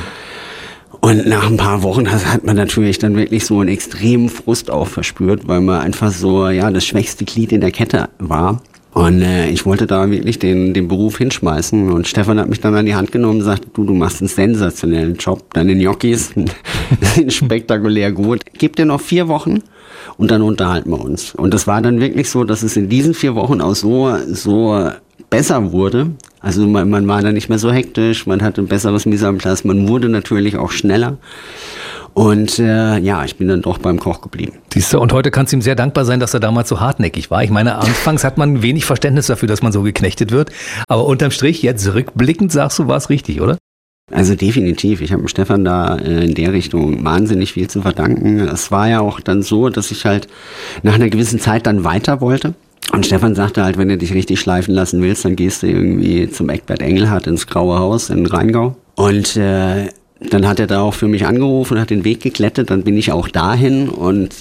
Und nach ein paar Wochen hat man natürlich dann wirklich so einen extremen Frust auch verspürt, weil man einfach so, das schwächste Glied in der Kette war. Und ich wollte da wirklich den Beruf hinschmeißen. Und Stefan hat mich dann an die Hand genommen und sagte, du machst einen sensationellen Job. Deine Gnocchis sind spektakulär gut. Gib dir noch 4 Wochen und dann unterhalten wir uns. Und das war dann wirklich so, dass es in diesen 4 Wochen auch so besser wurde. Also man war da nicht mehr so hektisch, man hatte ein besseres Mise en place, man wurde natürlich auch schneller. Und ich bin dann doch beim Koch geblieben. Siehst du, und heute kannst du ihm sehr dankbar sein, dass er damals so hartnäckig war. Ich meine, anfangs hat man wenig Verständnis dafür, dass man so geknechtet wird. Aber unterm Strich, jetzt rückblickend, sagst du, war es richtig, oder? Also definitiv. Ich habe dem Stefan da in der Richtung wahnsinnig viel zu verdanken. Es war ja auch dann so, dass ich halt nach einer gewissen Zeit dann weiter wollte. Und Stefan sagte halt, wenn du dich richtig schleifen lassen willst, dann gehst du irgendwie zum Eckbert Engelhardt ins Graue Haus in Rheingau. Und dann hat er da auch für mich angerufen, hat den Weg geglättet, dann bin ich auch dahin. Und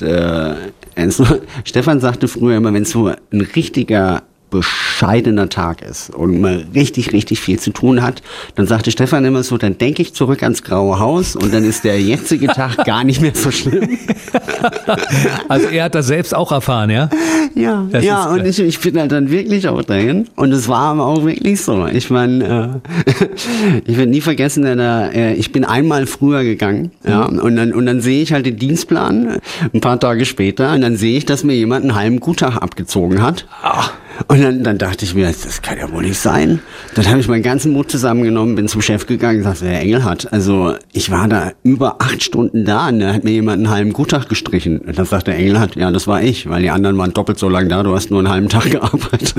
Stefan sagte früher immer, wenn so ein richtiger bescheidener Tag ist und man richtig, richtig viel zu tun hat, dann sagte Stefan immer so, dann denke ich zurück ans Graue Haus und dann ist der jetzige Tag gar nicht mehr so schlimm. Also er hat das selbst auch erfahren, ja? Ja, und ich bin halt dann wirklich auch dahin und es war aber auch wirklich so. Ich meine, ich werde nie vergessen, ich bin einmal früher gegangen, und dann sehe ich halt den Dienstplan ein paar Tage später und dann sehe ich, dass mir jemand einen halben Guttag abgezogen hat. Und dann dachte ich mir, das kann ja wohl nicht sein. Dann habe ich meinen ganzen Mut zusammengenommen, bin zum Chef gegangen und sagte, Herr Engelhardt, also ich war da über 8 Stunden da und da hat mir jemand einen halben Guttag gestrichen. Und dann sagte der Engelhardt, ja, das war ich, weil die anderen waren doppelt so lang da, du hast nur einen halben Tag gearbeitet.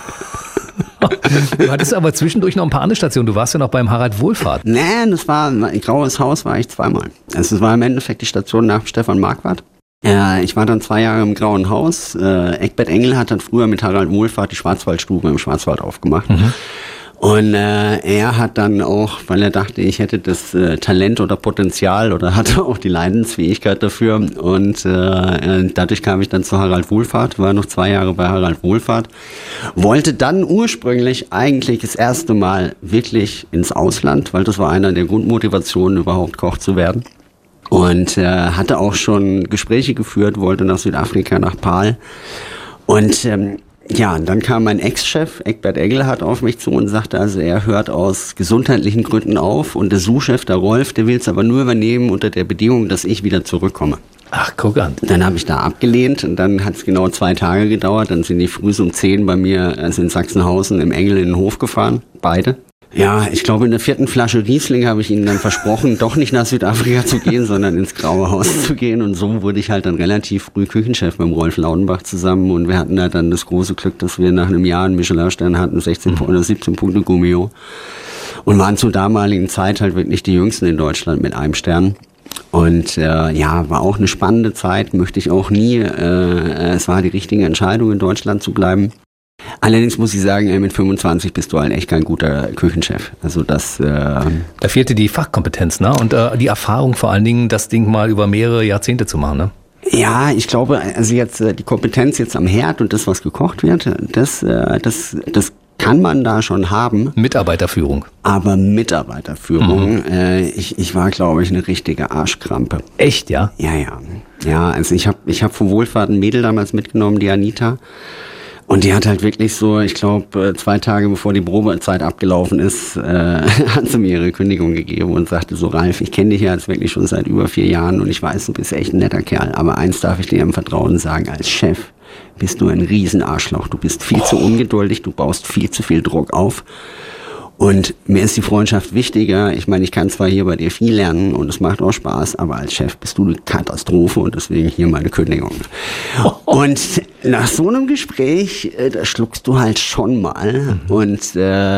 Du hattest aber zwischendurch noch ein paar andere Stationen. Du warst ja noch beim Harald Wohlfahrt. Nee, Graues Haus war ich 2-mal. Also es war im Endeffekt die Station nach Stefan Marquardt. Ich war dann 2 Jahre im Grauen Haus. Eckbert Engelhardt hat früher mit Harald Wohlfahrt die Schwarzwaldstube im Schwarzwald aufgemacht. Und er hat dann auch, weil er dachte, ich hätte das Talent oder Potenzial oder hatte auch die Leidensfähigkeit dafür. Und dadurch kam ich dann zu Harald Wohlfahrt, war noch 2 Jahre bei Harald Wohlfahrt. Wollte dann ursprünglich eigentlich das erste Mal wirklich ins Ausland, weil das war einer der Grundmotivationen, überhaupt Koch zu werden. Und hatte auch schon Gespräche geführt, wollte nach Südafrika, nach Paarl. Und dann kam mein Ex-Chef, Eckbert Engelhardt, auf mich zu und sagte, also er hört aus gesundheitlichen Gründen auf und der Sous-Chef, der Rolf, der will es aber nur übernehmen unter der Bedingung, dass ich wieder zurückkomme. Ach, guck an. Dann habe ich da abgelehnt und dann hat es genau 2 Tage gedauert. Dann sind die früh um 10 bei mir, also in Sachsenhausen, im Engel in den Hof gefahren, beide. Ja, ich glaube, in der 4. Flasche Riesling habe ich ihnen dann versprochen, doch nicht nach Südafrika zu gehen, sondern ins Graue Haus zu gehen. Und so wurde ich halt dann relativ früh Küchenchef mit dem Rolf Laudenbach zusammen. Und wir hatten halt dann das große Glück, dass wir nach einem Jahr einen Michelin-Stern hatten, 16 oder 17 Punkte Gummio. Und waren zur damaligen Zeit halt wirklich die Jüngsten in Deutschland mit einem Stern. Und war auch eine spannende Zeit, möchte ich auch nie. Es war die richtige Entscheidung, in Deutschland zu bleiben. Allerdings muss ich sagen, mit 25 bist du halt echt kein guter Küchenchef. Also das... Da fehlte die Fachkompetenz, ne? Und die Erfahrung vor allen Dingen, das Ding mal über mehrere Jahrzehnte zu machen, ne? Ja, ich glaube, also jetzt die Kompetenz jetzt am Herd und das, was gekocht wird, das kann man da schon haben. Mitarbeiterführung. Aber Mitarbeiterführung, ich war, glaube ich, eine richtige Arschkrampe. Echt, ja? Ja, also ich hab vom Wohlfahrt ein Mädel damals mitgenommen, die Anita. Und die hat halt wirklich so, ich glaube, 2 Tage bevor die Probezeit abgelaufen ist, hat sie mir ihre Kündigung gegeben und sagte so, Ralf, ich kenne dich ja jetzt wirklich schon seit über 4 Jahren und ich weiß, du bist echt ein netter Kerl. Aber eins darf ich dir im Vertrauen sagen, als Chef bist du ein Riesenarschloch. Du bist viel zu ungeduldig, du baust viel zu viel Druck auf. Und mir ist die Freundschaft wichtiger. Ich meine, ich kann zwar hier bei dir viel lernen und es macht auch Spaß, aber als Chef bist du eine Katastrophe und deswegen hier meine Kündigung. Und nach so einem Gespräch, da schluckst du halt schon mal. Und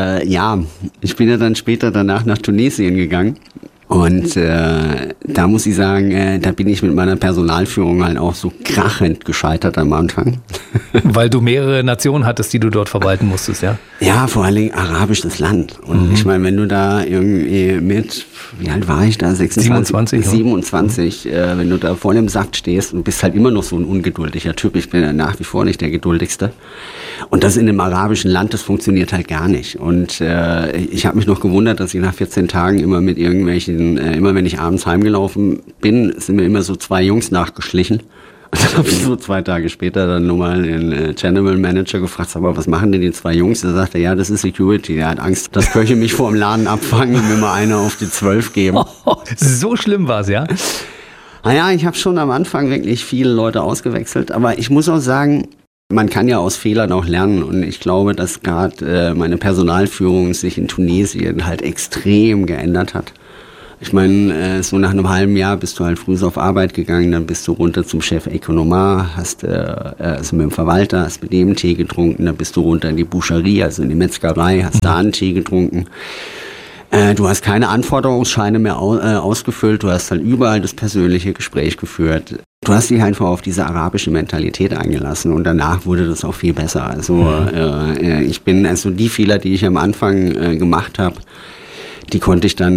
ich bin ja dann später danach nach Tunesien gegangen. Und da muss ich sagen, da bin ich mit meiner Personalführung halt auch so krachend gescheitert am Anfang. Weil du mehrere Nationen hattest, die du dort verwalten musstest, ja? Ja, vor allen Dingen arabisches Land. Und ich meine, wenn du da irgendwie mit, wie alt war ich da? 27, wenn du da vor dem Saft stehst und bist halt immer noch so ein ungeduldiger Typ. Ich bin ja nach wie vor nicht der geduldigste. Und das in einem arabischen Land, das funktioniert halt gar nicht. Und ich habe mich noch gewundert, dass ich nach 14 Tagen immer mit irgendwelchen, immer wenn ich abends heimgelaufen bin, sind mir immer so 2 Jungs nachgeschlichen. Und dann habe ich so 2 Tage später dann nochmal den General Manager gefragt, sag mal, was machen denn die 2 Jungs? Er sagte, ja, das ist Security. Der hat Angst, dass Köche mich vor dem Laden abfangen und mir mal eine auf die 12 geben. So schlimm war's, ja? Naja, ich habe schon am Anfang wirklich viele Leute ausgewechselt. Aber ich muss auch sagen, man kann ja aus Fehlern auch lernen. Und ich glaube, dass gerade meine Personalführung sich in Tunesien halt extrem geändert hat. Ich meine, so nach einem halben Jahr bist du halt früh auf Arbeit gegangen, dann bist du runter zum Chef Ökonomar, hast also mit dem Verwalter, hast mit dem einen Tee getrunken, dann bist du runter in die Boucherie, also in die Metzgerei, hast da einen Tee getrunken. Du hast keine Anforderungsscheine mehr ausgefüllt, du hast halt überall das persönliche Gespräch geführt. Du hast dich einfach auf diese arabische Mentalität eingelassen und danach wurde das auch viel besser. Also die Fehler, die ich am Anfang gemacht habe, die konnte ich dann